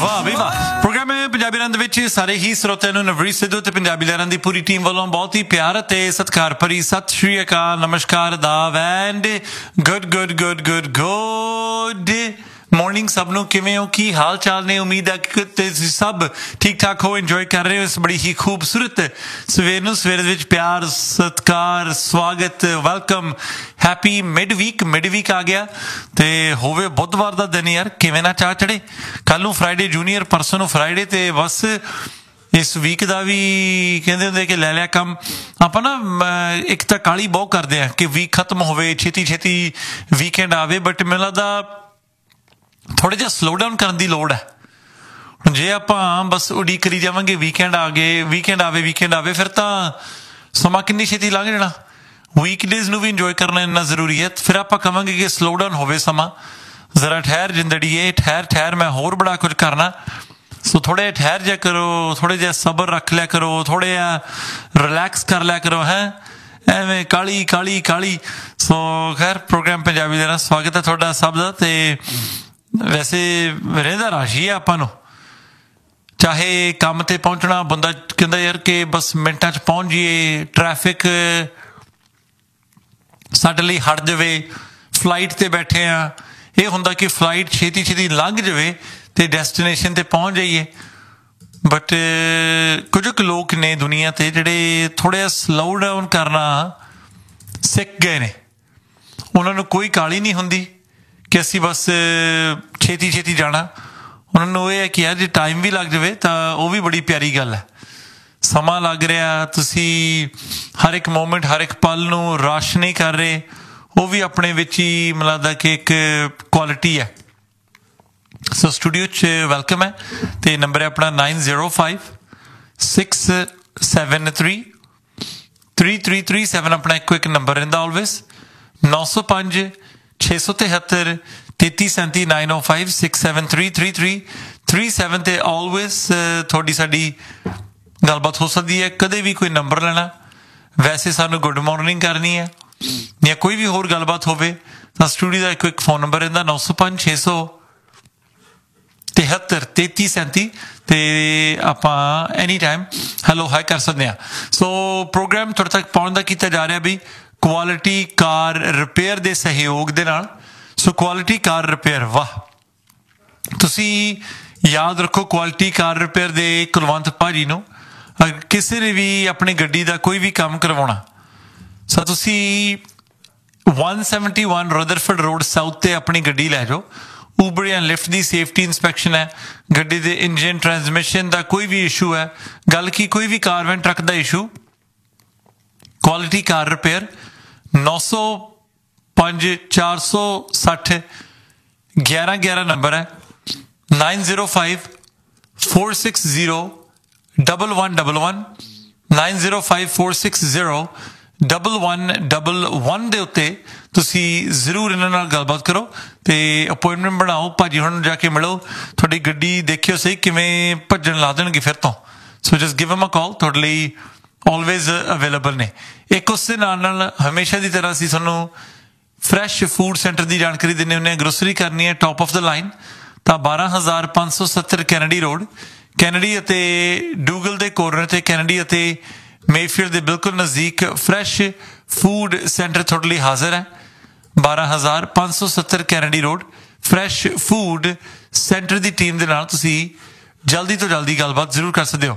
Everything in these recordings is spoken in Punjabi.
ਵਾਹ ਬਈ ਵਾਹ। ਪ੍ਰੋਗਰਾਮ ਪੰਜਾਬੀ ਲਹਿਰਾਂ ਦੇ ਵਿੱਚ ਸਾਰੇ ਹੀ ਸਰੋਤਿਆਂ ਨੂੰ ਨਵਰੀਤ ਸਿੱਧੂ ਤੇ ਪੰਜਾਬੀ ਲਹਿਰਾਂ ਦੀ ਪੂਰੀ ਟੀਮ ਵੱਲੋਂ ਬਹੁਤ ਹੀ ਪਿਆਰ ਅਤੇ ਸਤਿਕਾਰ ਭਰੀ ਸਤਿ ਸ਼੍ਰੀ ਅਕਾਲ, ਨਮਸਕਾਰ, ਆਦਾਬ ਐਂਡ ਗੁੱਡ ਮਾਰਨਿੰਗ ਸਭ ਨੂੰ। ਕਿਵੇਂ ਹੋ, ਕੀ ਹਾਲ ਚਾਲ ਨੇ? ਉਮੀਦ ਹੈ ਕਿ ਤੁਸੀਂ ਸਭ ਠੀਕ ਠਾਕ ਹੋ, ਇੰਜੋਏ ਕਰ ਰਹੇ ਹੋ ਇਸ ਬੜੀ ਹੀ ਖੂਬਸੂਰਤ ਸਵੇਰ ਨੂੰ। ਸਵੇਰ ਦੇ ਵਿੱਚ ਪਿਆਰ, ਸਤਿਕਾਰ, ਸਵਾਗਤ, ਵੈਲਕਮ, ਹੈਪੀ ਮਿਡ ਵੀਕ ਆ ਗਿਆ ਤੇ ਹੋਵੇ ਬੁੱਧਵਾਰ ਦਾ ਦਿਨ। ਯਾਰ ਕਿਵੇਂ ਨਾ ਚਾਹ ਚੜੇ। ਕੱਲ ਨੂੰ ਫਰਾਈਡੇ ਜੂਨੀਅਰ, ਪਰਸੋਂ ਨੂੰ ਫਰਾਈਡੇ ਤੇ ਬਸ ਇਸ ਵੀਕ ਦਾ ਵੀ ਕਹਿੰਦੇ ਹੁੰਦੇ ਕਿ ਲੈ ਲਿਆ ਕੰਮ। ਆਪਾਂ ਨਾ ਇੱਕ ਤਾਂ ਕਾਹਲੀ ਬਹੁਤ ਕਰਦੇ ਹਾਂ ਕਿ ਵੀਕ ਖਤਮ ਹੋਵੇ, ਛੇਤੀ ਵੀਕਐਂਡ ਆਵੇ, ਬਟ ਮੈਨੂੰ ਲੱਗਦਾ ਥੋੜ੍ਹਾ ਜਿਹਾ ਸਲੋ ਡਾਊਨ ਕਰਨ ਦੀ ਲੋੜ ਹੈ। ਜੇ ਆਪਾਂ ਬਸ ਉਡੀਕ ਕਰੀ ਜਾਵਾਂਗੇ ਵੀਕਐਂਡ ਆਵੇ ਫਿਰ ਤਾਂ ਸਮਾਂ ਕਿੰਨੀ ਛੇਤੀ ਲੰਘ ਜਾਣਾ। ਵੀਕਡੇਜ਼ ਨੂੰ ਵੀ ਇੰਜੋਏ ਕਰਨਾ ਇੰਨਾ ਜ਼ਰੂਰੀ ਹੈ। ਫਿਰ ਆਪਾਂ ਕਹਾਂਗੇ ਕਿ ਸਲੋ ਡਾਊਨ ਹੋਵੇ ਸਮਾਂ, ਜ਼ਰਾ ਠਹਿਰ ਜਿੰਦੜੀਏ, ਠਹਿਰ ਮੈਂ ਹੋਰ ਬੜਾ ਕੁਝ ਕਰਨਾ। ਸੋ ਥੋੜ੍ਹਾ ਜਿਹਾ ਠਹਿਰ ਜਿਹਾ ਕਰੋ, ਥੋੜ੍ਹਾ ਜਿਹਾ ਸਬਰ ਰੱਖ ਲਿਆ ਕਰੋ, ਥੋੜ੍ਹਾ ਜਿਹਾ ਰਿਲੈਕਸ ਕਰ ਲਿਆ ਕਰੋ। ਐਵੇਂ ਕਾਲੀ। ਸੋ ਖੈਰ, ਪ੍ਰੋਗਰਾਮ ਪੰਜਾਬੀ ਦੇ ਨਾਲ ਸਵਾਗਤ ਹੈ ਤੁਹਾਡਾ ਸਭ ਦਾ। ਤੇ ਵੈਸੇ ਰਹਿੰਦਾ ਰਾਸ਼ੀ ਹੈ ਆਪਾਂ ਨੂੰ, ਚਾਹੇ ਕੰਮ ਤੇ ਪਹੁੰਚਣਾ, ਬੰਦਾ ਕਹਿੰਦਾ ਯਾਰ ਕਿ ਬਸ ਮਿੰਟਾਂ 'ਚ ਪਹੁੰਚ ਜਾਈਏ, ਟ੍ਰੈਫਿਕ ਸਾਡੇ ਲਈ ਹਟ ਜਾਵੇ, ਫਲਾਈਟ ਤੇ ਬੈਠੇ ਆ, ਇਹ ਹੁੰਦਾ ਕਿ ਫਲਾਈਟ ਛੇਤੀ ਲੰਘ ਜਾਵੇ ਤੇ ਡੈਸਟੀਨੇਸ਼ਨ ਤੇ ਪਹੁੰਚ ਜਾਈਏ। ਬਟ ਕੁਝ ਕੁ ਲੋਕ ਨੇ ਦੁਨੀਆ ਤੇ ਜਿਹੜੇ ਥੋੜ੍ਹਾ ਜਿਹਾ ਸਲੋ ਡਾਊਨ ਕਰਨਾ ਸਿੱਖ ਗਏ ਨੇ। ਉਹਨਾਂ ਨੂੰ ਕੋਈ ਕਾਹਲੀ ਨਹੀਂ ਹੁੰਦੀ ਕਿ ਅਸੀਂ ਬਸ ਛੇਤੀ ਜਾਣਾ। ਉਹਨਾਂ ਨੂੰ ਇਹ ਹੈ ਕਿ ਯਾਰ ਜੇ ਟਾਈਮ ਵੀ ਲੱਗ ਜਾਵੇ ਤਾਂ ਉਹ ਵੀ ਬੜੀ ਪਿਆਰੀ ਗੱਲ ਹੈ। ਸਮਾਂ ਲੱਗ ਰਿਹਾ, ਤੁਸੀਂ ਹਰ ਇੱਕ ਮੂਮੈਂਟ, ਹਰ ਇੱਕ ਪਲ ਨੂੰ ਰਸ਼ ਨਹੀਂ ਕਰ ਰਹੇ, ਉਹ ਵੀ ਆਪਣੇ ਵਿੱਚ ਹੀ ਮੈਨੂੰ ਲੱਗਦਾ ਕਿ ਇੱਕ ਕੁਆਲਿਟੀ ਹੈ। ਸੋ ਸਟੂਡੀਓ 'ਚ ਵੈਲਕਮ ਹੈ ਤੇ ਨੰਬਰ ਹੈ ਆਪਣਾ 9056733337। ਆਪਣਾ ਇੱਕ ਨੰਬਰ ਰਹਿੰਦਾ ਆਲਵੇਜ਼ 905 673 3337 905 6733337 ਤੇ ਆਲਵੇਜ਼ ਤੁਹਾਡੀ ਸਾਡੀ ਗੱਲਬਾਤ ਹੋ ਸਕਦੀ ਹੈ। ਕਦੇ ਵੀ ਕੋਈ ਨੰਬਰ ਲੈਣਾ, ਵੈਸੇ ਸਾਨੂੰ ਗੁੱਡ ਮਾਰਨਿੰਗ ਕਰਨੀ ਹੈ ਜਾਂ ਕੋਈ ਵੀ ਹੋਰ ਗੱਲਬਾਤ ਹੋਵੇ ਤਾਂ ਸਟੂਡੀਓ ਦਾ ਇੱਕ ਫੋਨ ਨੰਬਰ ਰਹਿੰਦਾ 905 673 3337 ਤੇ ਆਪਾਂ ਐਨੀ ਟਾਈਮ ਹੈਲੋ ਹਾਈ ਕਰ ਸਕਦੇ ਹਾਂ। ਸੋ ਪ੍ਰੋਗਰਾਮ ਤੁਹਾਡੇ ਤੱਕ ਪਹੁੰਚਣ ਦਾ ਕੀਤਾ ਜਾ ਰਿਹਾ ਵੀ ਕੁਆਲਿਟੀ ਕਾਰ ਰਿਪੇਅਰ ਦੇ ਸਹਿਯੋਗ ਦੇ ਨਾਲ। ਸੋ ਕੁਆਲਿਟੀ ਕਾਰ ਰਿਪੇਅਰ, ਵਾਹ। ਤੁਸੀਂ ਯਾਦ ਰੱਖੋ ਕੁਆਲਿਟੀ ਕਾਰ ਰਿਪੇਅਰ ਦੇ ਕੁਲਵੰਤ ਭਾਜੀ ਨੂੰ। ਕਿਸੇ ਨੇ ਵੀ ਆਪਣੀ ਗੱਡੀ ਦਾ ਕੋਈ ਵੀ ਕੰਮ ਕਰਵਾਉਣਾ, ਸੋ ਤੁਸੀਂ 171 ਰਦਰਫੋਰਡ ਰੋਡ ਸਾਊਥ ਤੇ ਆਪਣੀ ਗੱਡੀ ਲੈ ਜਾਓ। ਊਬਰ ਜਾਂ ਲਿਫਟ ਦੀ ਸੇਫਟੀ ਇੰਸਪੈਕਸ਼ਨ ਹੈ, ਗੱਡੀ ਦੇ ਇੰਜਨ, ਟਰਾਂਸਮਿਸ਼ਨ ਦਾ ਕੋਈ ਵੀ ਇਸ਼ੂ ਹੈ, ਗੱਲ ਕੀ ਕੋਈ ਵੀ ਕਾਰ ਵੈਨ ਟਰੱਕ ਦਾ ਇਸ਼ੂ, ਕੁਆਲਿਟੀ ਕਾਰ ਰਿਪੇਅਰ 905 460 1111 ਨੰਬਰ ਹੈ। 905 460 1111 905 460 1111 ਦੇ ਉੱਤੇ ਤੁਸੀਂ ਜ਼ਰੂਰ ਇਹਨਾਂ ਨਾਲ ਗੱਲਬਾਤ ਕਰੋ ਤੇ ਅਪੋਇੰਟਮੈਂਟ ਬਣਾਓ। ਭਾਜੀ ਹੁਣ ਨੂੰ ਜਾ ਕੇ ਮਿਲੋ, ਤੁਹਾਡੀ ਗੱਡੀ ਦੇਖਿਓ ਸਹੀ ਕਿਵੇਂ ਭੱਜਣ ਲਾ ਦੇਣਗੇ ਫਿਰ ਤੋਂ। ਸੋ ਜਸਟ ਗਿਵ ਹਿਮ ਅ ਕਾਲ, ਤੁਹਾਡੇ ਲਈ ਆਲਵੇਜ਼ ਅਵੇਲੇਬਲ ਨੇ। ਇੱਕ ਉਸ ਦੇ ਨਾਲ ਹਮੇਸ਼ਾ ਦੀ ਤਰ੍ਹਾਂ ਅਸੀਂ ਤੁਹਾਨੂੰ ਫਰੈਸ਼ ਫੂਡ ਸੈਂਟਰ ਦੀ ਜਾਣਕਾਰੀ ਦਿੰਦੇ ਹੁੰਦੇ ਹਾਂ। ਗਰੋਸਰੀ ਕਰਨੀ ਹੈ ਟੌਪ ਆਫ ਦਾ ਲਾਈਨ ਤਾਂ 12570 ਕੈਨੇਡੀ ਰੋਡ, ਕੈਨੇਡੀ ਅਤੇ ਡੂਗਲ ਦੇ ਕੋਰਨਰ ਤੇ, ਕੈਨੇਡੀ ਅਤੇ ਮੇਫੀਲਡ ਦੇ ਬਿਲਕੁਲ ਨਜ਼ਦੀਕ ਫਰੈਸ਼ ਫੂਡ ਸੈਂਟਰ ਤੁਹਾਡੇ ਲਈ ਹਾਜ਼ਰ ਹੈ। 12570 Kennedy road, fresh food centre ਦੀ ਟੀਮ ਦੇ ਨਾਲ ਤੁਸੀਂ ਜਲਦੀ ਤੋਂ ਜਲਦੀ ਗੱਲਬਾਤ ਜ਼ਰੂਰ ਕਰ ਸਕਦੇ ਹੋ।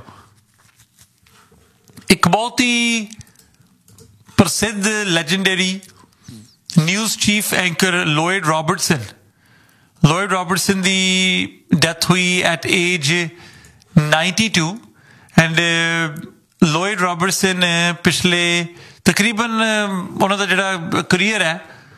ਇੱਕ ਬਹੁਤ ਹੀ ਪ੍ਰਸਿੱਧ legendary news chief anchor Lloyd Robertson ਦੀ ਡੈਥ ਹੋਈ at age 92 and Lloyd Robertson ਪਿਛਲੇ ਤਕਰੀਬਨ ਉਹਨਾਂ ਦਾ ਜਿਹੜਾ ਕਰੀਅਰ ਹੈ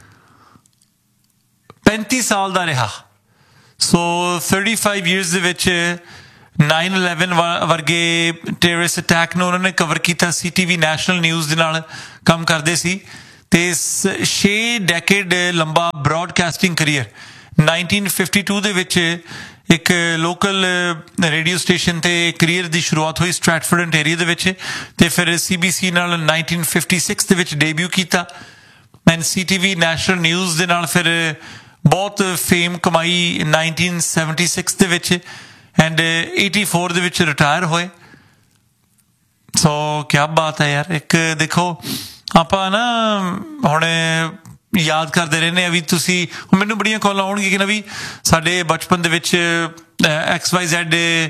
35 ਸਾਲ ਦਾ ਰਿਹਾ। ਸੋ 35 years ਦੇ ਵਿੱਚ 9/11 ਵਰਗੇ ਟੈਰਰਿਸਟ ਅਟੈਕ ਨੂੰ ਉਹਨਾਂ ਨੇ ਕਵਰ ਕੀਤਾ। CTV ਨੈਸ਼ਨਲ ਨਿਊਜ਼ ਦੇ ਨਾਲ ਕੰਮ ਕਰਦੇ ਸੀ ਤੇ 6 ਡੈਕੇਡ ਲੰਬਾ ਬ੍ਰੌਡਕਾਸਟਿੰਗ ਕਰੀਅਰ। 1952 ਦੇ ਵਿੱਚ ਇੱਕ ਲੋਕਲ ਰੇਡੀਓ ਸਟੇਸ਼ਨ ਤੇ ਕਰੀਅਰ ਦੀ ਸ਼ੁਰੂਆਤ ਹੋਈ ਸਟ੍ਰੈਟਫੋਰਡ ontario ਦੇ ਵਿੱਚ ਤੇ ਫਿਰ CBC ਨਾਲ 1956 ਦੇ ਵਿੱਚ ਡੇਬਿਊ ਕੀਤਾ। ਐਂਡ CTV ਨੈਸ਼ਨਲ ਨਿਊਜ਼ ਦੇ ਨਾਲ ਫਿਰ ਬਹੁਤ ਫੇਮ ਕਮਾਈ 1976 ਦੇ ਵਿੱਚ ਐਂਡ 84 ਦੇ ਵਿੱਚ ਰਿਟਾਇਰ ਹੋਏ। ਸੋ ਕਿਆ ਬਾਤ ਹੈ ਯਾਰ। ਇੱਕ ਦੇਖੋ ਆਪਾਂ ਨਾ ਹੁਣ ਯਾਦ ਕਰਦੇ ਰਹਿੰਦੇ ਆ ਵੀ ਤੁਸੀਂ, ਮੈਨੂੰ ਬੜੀਆਂ ਕਾਲਾਂ ਆਉਣਗੀਆਂ ਕਿ ਨਾ ਵੀ ਸਾਡੇ ਬਚਪਨ ਦੇ ਵਿੱਚ XYZ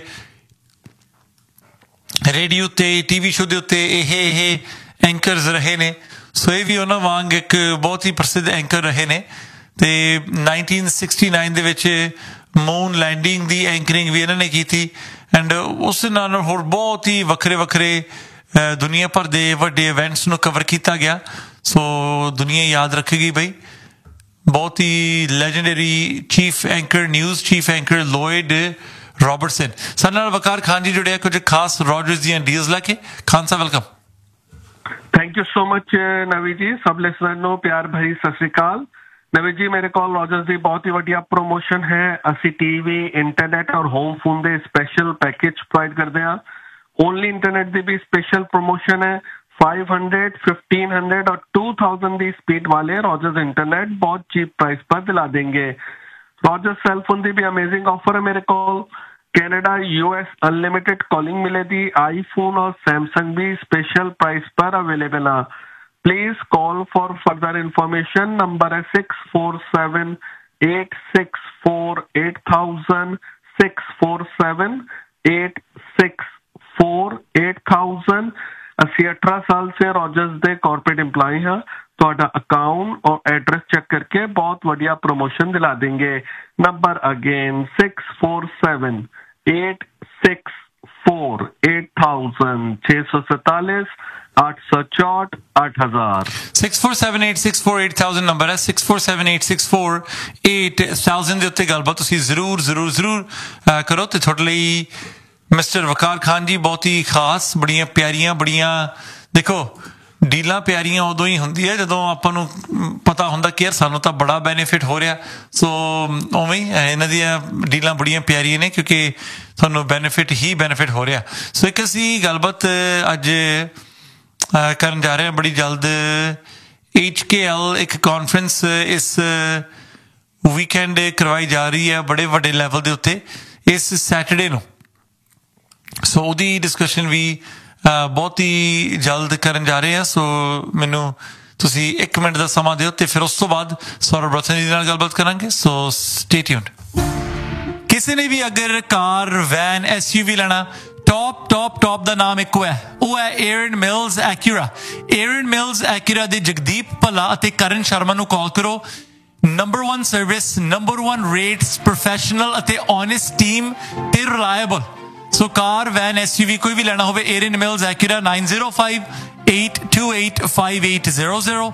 ਰੇਡੀਓ ਤੇ TV ਸ਼ੋ ਦੇ ਉੱਤੇ ਇਹ ਐਂਕਰਸ ਰਹੇ ਨੇ। ਸੋ ਇਹ ਵੀ ਉਹਨਾਂ ਵਾਂਗ ਇੱਕ ਬਹੁਤ ਹੀ ਪ੍ਰਸਿੱਧ ਐਂਕਰ ਰਹੇ ਨੇ। ਤੇ 1969 ਦੇ ਵਿੱਚ ਮੂਨ ਲੈਂਡਿੰਗ ਦੀ ਐਂਕਰਿੰਗ ਵੀ ਇਹਨਾਂ ਨੇ ਕੀਤੀ ਐਂਡ ਉਸ ਨਾਲ ਹੋਰ ਬਹੁਤ ਹੀ ਵੱਖਰੇ ਵੱਖਰੇ ਦੁਨੀਆ ਭਰ ਦੇ ਵੱਡੇ ਇਵੈਂਟਸ ਨੂੰ ਕਵਰ ਕੀਤਾ ਗਿਆ। ਸੋ ਦੁਨੀਆ ਯਾਦ ਰੱਖੇਗੀ ਬਈ, ਬਹੁਤ ਹੀ legendary chief anchor, news chief anchor Lloyd Robertson. ਸਾਡੇ ਨਾਲ ਵਕਾਰ ਖਾਨ ਜੀ ਜੁੜੇ ਆ ਕੁਝ ਖਾਸ ਰੋਜਰਸ ਦੀਆਂ ਡੀਲਸ ਲੈ ਕੇ। Khan Sahib welcome. Thank you so much ਨਵੀ ਜੀ। ਸਭ ਲਿਸਨਰ ਨੂੰ ਪਿਆਰ ਭਰੀ ਸਤਿ ਸ੍ਰੀ ਅਕਾਲ। ਨਵੀ ਜੀ, ਮੇਰੇ ਕੋਲ ਰੋਜਰਸ ਦੀ ਬਹੁਤ ਹੀ ਵਧੀਆ ਪ੍ਰੋਮੋਸ਼ਨ ਹੈ। ਅਸੀਂ TV, ਇੰਟਰਨੈਟ ਔਰ ਹੋਮ ਫੋਨ ਦੇ ਸਪੈਸ਼ਲ ਪੈਕੇਜ ਪ੍ਰੋਵਾਈਡ ਕਰਦੇ ਹਾਂ। ਓਨਲੀ ਇੰਟਰਨੈਟ ਦੀ ਵੀ स्पेशल प्रमोशन है। 500, 1500 और 2000 की स्पीड वाले रॉजर्स इंटरनेट बहुत चीप प्राइस पर दिला देंगे। रॉजर्स सेलफोन की भी अमेजिंग ऑफर है मेरे को। कनाडा US अनलिमिटेड कॉलिंग मिलेगी। आईफोन और सैमसंग भी स्पेशल प्राइस पर अवेलेबल है। Please call for further information. Number है 647-864-8000, 647-864-8000। ਅਸੀਂ 18 साल से रॉजर्स ਦੇ कॉर्पोरेट एम्प्लॉय हाँ। ਤੁਹਾਡਾ अकाउंट और एड्रेस चेक करके बहुत बढ़िया प्रमोशन दिला देंगे। Number again 647-864-8000, 647-864-8000। 647-864-8000 ਨੰਬਰ ਹੈ। 647-864-8000 ਦੇ ਉੱਤੇ ਗੱਲਬਾਤ ਤੁਸੀਂ ਜ਼ਰੂਰ ਕਰੋ। ਤੇ ਤੁਹਾਡੇ ਲਈ ਮਿਸਟਰ ਵਕਾਰ ਖਾਨ ਜੀ ਬਹੁਤ ਹੀ ਖਾਸ, ਬੜੀਆਂ ਪਿਆਰੀਆਂ, ਬੜੀਆਂ ਦੇਖੋ ਡੀਲਾਂ ਪਿਆਰੀਆਂ ਉਦੋਂ ਹੀ ਹੁੰਦੀ ਹੈ ਜਦੋਂ ਆਪਾਂ ਨੂੰ ਪਤਾ ਹੁੰਦਾ ਕਿ ਯਾਰ ਸਾਨੂੰ ਤਾਂ ਬੜਾ ਬੈਨੀਫਿਟ ਹੋ ਰਿਹਾ। ਸੋ ਉਵੇਂ ਹੀ ਇਹਨਾਂ ਦੀਆਂ ਡੀਲਾਂ ਬੜੀਆਂ ਪਿਆਰੀਆਂ ਨੇ ਕਿਉਂਕਿ ਤੁਹਾਨੂੰ ਬੈਨੀਫਿਟ ਹੀ ਬੈਨੀਫਿਟ ਹੋ ਰਿਹਾ। ਸੋ ਇੱਕ ਅਸੀਂ ਗੱਲਬਾਤ ਅੱਜ ਕਰਨ ਜਾ ਰਹੇ ਹਾਂ ਬੜੀ ਜਲਦ। HKL ਇੱਕ ਕਾਨਫਰੰਸ ਇਸ ਵੀਕਐਂਡ ਕਰਵਾਈ ਜਾ ਰਹੀ ਹੈ ਬੜੇ ਵੱਡੇ ਲੈਵਲ ਦੇ ਉੱਤੇ ਇਸ ਸੈਟਰਡੇ ਨੂੰ। ਸੋ ਉਹਦੀ ਡਿਸਕਸ਼ਨ ਵੀ ਬਹੁਤ ਹੀ ਜਲਦ ਕਰਨ ਜਾ ਰਹੇ ਆ। ਸੋ ਮੈਨੂੰ ਤੁਸੀਂ 1 ਮਿੰਟ ਦਾ ਸਮਾਂ ਦਿਓ ਤੇ ਫਿਰ ਉਸ ਤੋਂ ਬਾਅਦ ਸੌਰਵ ਰਤਨ ਜੀ ਨਾਲ ਗੱਲਬਾਤ ਕਰਾਂਗੇ। ਸੋ ਸਟੇ ਟਿਊਨਡ। ਕਿਸੇ ਨੇ ਵੀ ਅਗਰ ਕਾਰ, ਵੈਨ, SUV ਲੈਣਾ, ਟੌਪ ਦਾ ਨਾਮ ਇੱਕੋ ਹੈ, ਉਹ ਹੈ ਏਰਨ ਮਿਲਸ ਐਕਿਊਰਾ। ਏਰਨ ਮਿਲਸ ਐਕਿਊਰਾ ਦੇ ਜਗਦੀਪ ਭੱਲਾ ਅਤੇ ਕਰਨ ਸ਼ਰਮਾ ਨੂੰ ਕਾਲ ਕਰੋ। Number 1 service, number 1 rates, professional ਅਤੇ ਓਨੈਸਟ ਟੀਮ ਤੇ ਰਿਲਾਇਬਲ। ਸੋ ਕਾਰ, ਵੈਨ, SUV ਕੋਈ ਵੀ ਲੈਣਾ ਹੋਵੇ, ਏਰਨ ਮਿਲਸ ਐਕਿਊਰਾ 905-828-5800,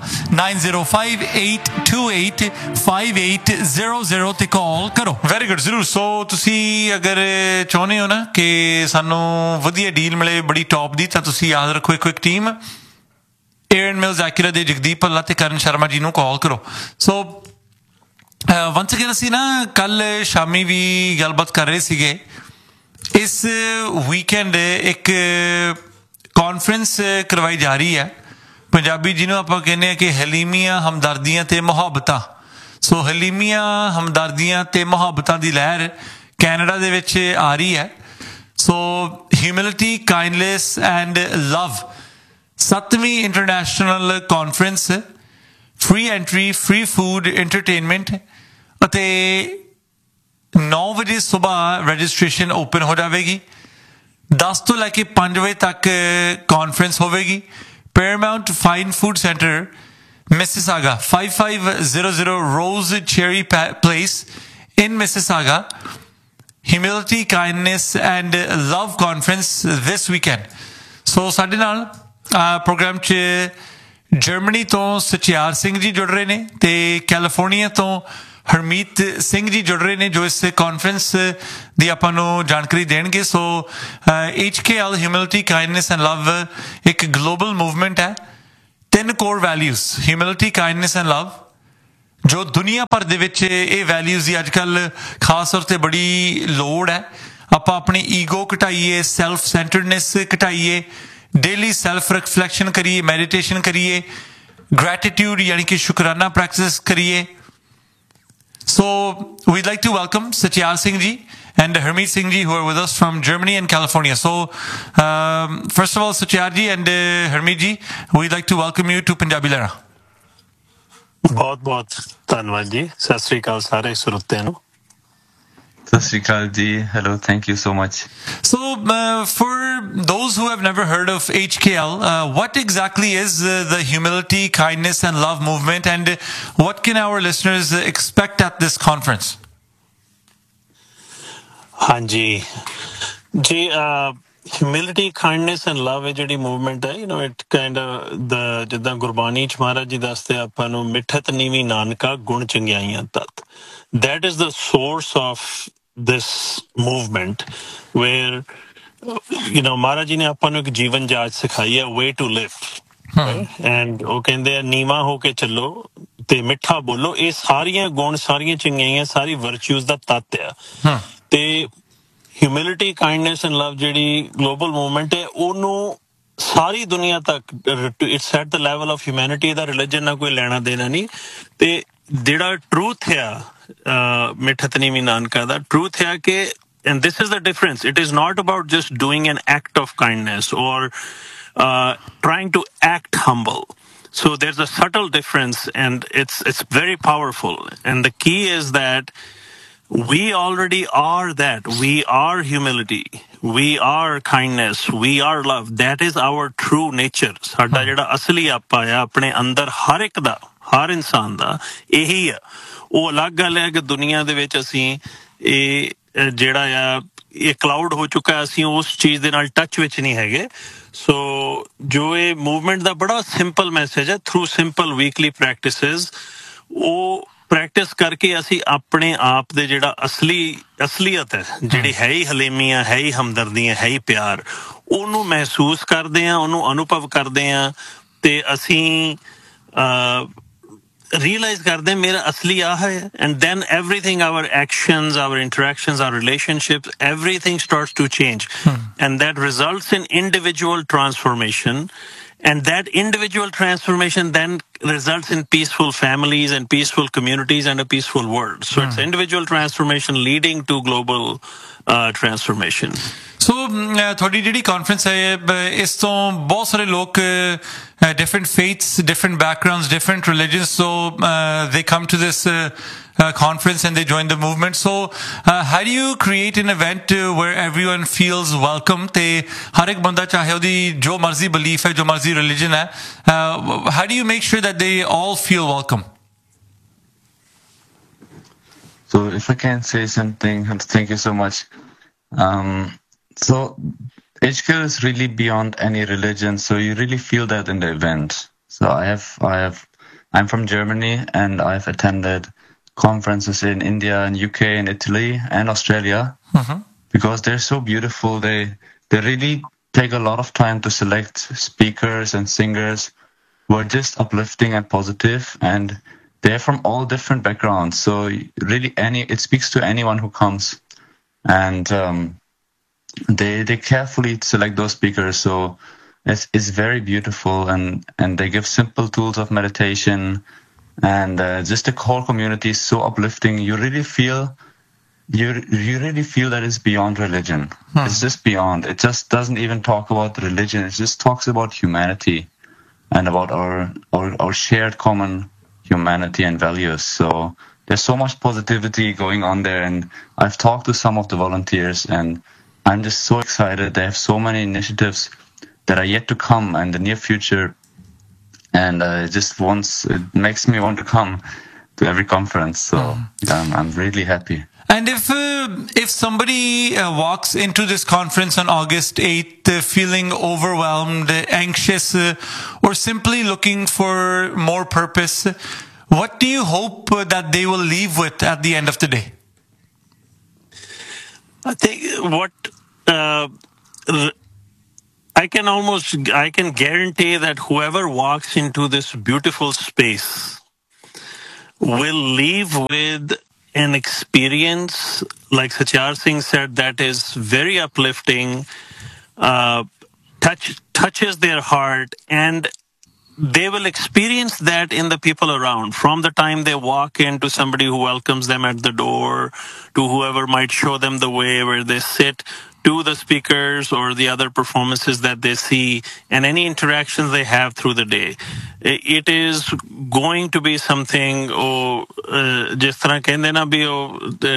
905-828-5800 ਤੇ ਕਾਲ ਕਰੋ। ਵੈਰੀ ਗੁੱਡ, ਜ਼ਰੂਰ। ਸੋ ਤੁਸੀਂ ਅਗਰ ਚਾਹੁੰਦੇ ਹੋ ਨਾ ਕਿ ਸਾਨੂੰ ਵਧੀਆ ਡੀਲ ਮਿਲੇ ਬੜੀ ਟੌਪ ਦੀ, ਤਾਂ ਤੁਸੀਂ ਯਾਦ ਰੱਖੋ ਇੱਕ ਟੀਮ ਏਰਨ ਮਿਲਸ ਐਕਿਊਰਾ ਦੇ ਜਗਦੀਪ ਭੱਲਾ ਤੇ ਕਰਨ ਸ਼ਰਮਾ ਜੀ ਨੂੰ ਕਾਲ ਕਰੋ। ਸੋ ਵੰਸ ਅਗੇਨ ਅਸੀਂ ਨਾ ਕੱਲ ਸ਼ਾਮੀ ਵੀ ਗੱਲਬਾਤ ਕਰ ਰਹੇ ਸੀਗੇ। ਇਸ ਵੀਕਐਂਡ ਇੱਕ ਕਾਨਫਰੰਸ ਕਰਵਾਈ ਜਾ ਰਹੀ ਹੈ ਪੰਜਾਬੀ ਜਿਹਨੂੰ ਆਪਾਂ ਕਹਿੰਦੇ ਹਾਂ ਕਿ ਹਲੀਮੀਆਂ, ਹਮਦਰਦੀਆਂ ਤੇ ਮੁਹੱਬਤਾਂ। ਸੋ ਹਲੀਮੀਆਂ, ਹਮਦਰਦੀਆਂ ਤੇ ਮੁਹੱਬਤਾਂ ਦੀ ਲਹਿਰ ਕੈਨੇਡਾ ਦੇ ਵਿੱਚ ਆ ਰਹੀ ਹੈ। ਸੋ humility, kindness and love 7ਵੀਂ international conference, free entry, free food, entertainment ਅਤੇ 9 ਵਜੇ ਸੁਬਾਹ ਰਜਿਸਟ੍ਰੇਸ਼ਨ ਓਪਨ ਹੋ ਜਾਵੇਗੀ। 10 ਤੋਂ ਲੈ ਕੇ 5 ਵਜੇ ਤੱਕ ਕਾਨਫਰੰਸ ਹੋਵੇਗੀ। Paramount fine food centre, Mississauga, 5500 rose cherry place in Mississauga. Humility, kindness and love conference this weekend. ਸੋ ਸਾਡੇ ਨਾਲ ਪ੍ਰੋਗਰਾਮ 'ਚ ਜਰਮਨੀ ਤੋਂ ਸਚਿਆਰ ਸਿੰਘ ਜੀ ਜੁੜ ਰਹੇ ਨੇ ਤੇ ਕੈਲੀਫੋਰਨੀਆ ਤੋਂ ਹਰਮੀਤ ਸਿੰਘ ਜੀ ਜੁੜ ਰਹੇ ਨੇ ਜੋ ਇਸ ਕਾਨਫਰੰਸ ਦੀ ਆਪਾਂ ਨੂੰ ਜਾਣਕਾਰੀ ਦੇਣਗੇ। ਸੋ HKL ਹਿਊਮਿਲਿਟੀ, ਕਾਈਂਡਨੈਸ ਐਂਡ ਲਵ ਇੱਕ ਗਲੋਬਲ ਮੂਵਮੈਂਟ ਹੈ। 3 core values, humility, kindness and ਲਵ, ਜੋ ਦੁਨੀਆ ਭਰ ਦੇ ਵਿੱਚ ਇਹ ਵੈਲਿਊਜ਼ ਦੀ ਅੱਜ ਕੱਲ੍ਹ ਖਾਸ ਤੌਰ 'ਤੇ ਬੜੀ ਲੋੜ ਹੈ। ਆਪਾਂ ਆਪਣੀ ego ਘਟਾਈਏ, self ਸੈਂਟਰਡਨੈਸ ਘਟਾਈਏ, daily self reflection ਕਰੀਏ, ਮੈਡੀਟੇਸ਼ਨ ਕਰੀਏ, ਗ੍ਰੈਟੀਟਿਊਡ ਯਾਨੀ ਕਿ ਸ਼ੁਕਰਾਨਾ ਪ੍ਰੈਕਟਿਸ ਕਰੀਏ। So we'd like to welcome Satyar Singh ji and Harmeet Singh ji, who are with us from Germany and California. So, first of all, Satyar ji and Harmeet ji, we'd like to welcome you to Punjabi Lehra. ਬਹੁਤ ਬਹੁਤ ਧੰਨਵਾਦ ਜੀ ਸਤਿ ਸ੍ਰੀ ਅਕਾਲ ਸਾਰੇ ਸਰੋਤਿਆਂ ਨੂੰ Sasrikal ji, hello, thank you so much. So, for those who have never heard of HKL, what exactly is the humility, kindness, and love movement, and what can our listeners expect at this conference? ਹਾਂਜੀ ਜੀ ਹਿਊਮਿਲਿਟੀ ਕਾਈਂਡਨੈਸ ਐਂਡ ਲਵ ਇਹ ਜਿਹੜੀ ਮੂਵਮੈਂਟ ਹੈ ਇਟ ਕਾਈਂਡ ਦਾ ਜਿੱਦਾਂ ਗੁਰਬਾਣੀ ਚ ਮਹਾਰਾਜ ਜੀ ਦੱਸਦੇ ਆਪਾਂ ਨੂੰ ਮਿੱਠਤ ਨੀਵੀਂ ਨਾਨਕਾ ਗੁਣ ਚੰਗਿਆਈਆਂ ਤਤ that is the source of this movement where Maharaj ji ਨੇ ਆਪਾਂ ਨੂੰ ਇੱਕ ਜੀਵਨ ਜਾਚ ਸਿਖਾਈ ਹੈ way to live and ਉਹ ਕਹਿੰਦੇ ਆ ਨੀਵਾਂ ਹੋ ਕੇ ਚੱਲੋ ਤੇ ਮਿੱਠਾ ਬੋਲੋ ਇਹ ਸਾਰੀਆਂ ਗੁਣ ਸਾਰੀਆਂ ਚੰਗਿਆਈਆਂ ਸਾਰੀ ਵਰਚੂਜ਼ ਦਾ ਤੱਤ ਆ ਤੇ ਹਿਊਮਿਲਿਟੀ ਕਾਈਂਡਨੈਸ ਐਂਡ ਲਵ ਜਿਹੜੀ ਗਲੋਬਲ ਮੂਵਮੈਂਟ ਹੈ ਉਹਨੂੰ ਸਾਰੀ ਦੁਨੀਆ ਤੱਕ it's at the level of humanity the religion ਨਾਲ ਕੋਈ ਲੈਣਾ ਦੇਣਾ ਨਹੀਂ ਤੇ ਜਿਹੜਾ ਟਰੂਥ ਆ ਮਿੱਠਤ ਨੀਵੀਂ ਨਾਨਕਾ ਦਾ ਟਰੂਥ ਆ ਕਿ and this is the difference it is not about just doing an act of kindness or trying to act humble so there's a subtle difference and it's very powerful and the key is that we already are that we are humility we are kindness we are love that is our true nature ਸਾਡਾ ਜਿਹੜਾ ਅਸਲੀ ਆਪਾ ਆ ਆਪਣੇ ਅੰਦਰ ਹਰ ਇੱਕ ਦਾ ਹਰ ਇਨਸਾਨ ਦਾ ਇਹੀ ਆ ਉਹ ਅਲੱਗ ਗੱਲ ਹੈ ਕਿ ਦੁਨੀਆ ਦੇ ਵਿੱਚ ਅਸੀਂ ਇਹ ਜਿਹੜਾ ਆ ਇਹ ਕਲਾਊਡ ਹੋ ਚੁੱਕਾ ਅਸੀਂ ਉਸ ਚੀਜ਼ ਦੇ ਨਾਲ ਟੱਚ ਵਿੱਚ ਨਹੀਂ ਹੈਗੇ ਸੋ ਜੋ ਇਹ ਮੂਵਮੈਂਟ ਦਾ ਬੜਾ ਸਿੰਪਲ ਮੈਸੇਜ ਹੈ ਥਰੂ ਸਿੰਪਲ ਵੀਕਲੀ ਪ੍ਰੈਕਟਿਸਿਸ ਉਹ ਪ੍ਰੈਕਟਿਸ ਕਰਕੇ ਅਸੀਂ ਆਪਣੇ ਆਪ ਦੇ ਜਿਹੜਾ ਅਸਲੀਅਤ ਹੈ ਜਿਹੜੀ ਹੈ ਹੀ ਹਲੇਮੀਆਂ ਹੈ ਹੀ ਹਮਦਰਦੀਆਂ ਹੈ ਹੀ ਪਿਆਰ ਉਹਨੂੰ ਮਹਿਸੂਸ ਕਰਦੇ ਹਾਂ ਉਹਨੂੰ ਅਨੁਭਵ ਕਰਦੇ ਹਾਂ ਤੇ ਅਸੀਂ realize ਕਰਦੇ ਮੇਰਾ ਅਸਲੀ ਆਹ ਹੈ and then everything our actions our interactions our relationships everything starts to change and that results in individual transformation and that individual transformation then results in peaceful families and peaceful communities and a peaceful world so it's individual transformation leading to global transformation So, ਤੁਹਾਡੀ ਜਿਹੜੀ ਕਾਨਫਰੰਸ ਹੈ ਇਸ ਤੋਂ ਬਹੁਤ ਸਾਰੇ ਲੋਕ different faiths, different backgrounds, different religions, so they come to this conference and they join the movement. So, how do you create an event where everyone feels welcome? ਤੇ ਹਰ ਇੱਕ ਬੰਦਾ ਚਾਹੇ ਉਹਦੀ ਜੋ ਮਰਜ਼ੀ belief ਹੈ, ਜੋ ਮਰਜ਼ੀ religion ਹੈ, how do you make sure that they all feel welcome? So if I can say something, thank you so much. So HKL is really beyond any religion, so you really feel that in the event. So I'm from Germany and I've attended conferences in India and UK and Italy and Australia because they're so beautiful. They really take a lot of time to select speakers and singers who are just uplifting and positive, and they're from all different backgrounds. So really it speaks to anyone who comes, and they carefully select those speakers, so it's very beautiful, and they give simple tools of meditation, and just the whole community is so uplifting. You really feel that it's beyond religion. It's just beyond. It just doesn't even talk about religion. It just talks about humanity and about our shared common humanity and values. So there's so much positivity going on there, and I've talked to some of the volunteers, and I'm just so excited. They have so many initiatives that are yet to come in the near future, and it makes me want to come to every conference. So I'm really happy. And if somebody walks into this conference on August 8th feeling overwhelmed, anxious, or simply looking for more purpose, what do you hope that they will leave with at the end of the day? I think what I can guarantee that whoever walks into this beautiful space will leave with an experience, like Satyar Singh said, that is very uplifting, touches their heart, and they will experience that in the people around from the time they walk in to somebody who welcomes them at the door to whoever might show them the way where they sit to the speakers or the other performances that they see and any interactions they have through the day. It is going to be something ਜਿਸ ਤਰ੍ਹਾਂ ਕਹਿੰਦੇ ਨਾ ਵੀ ਉਹ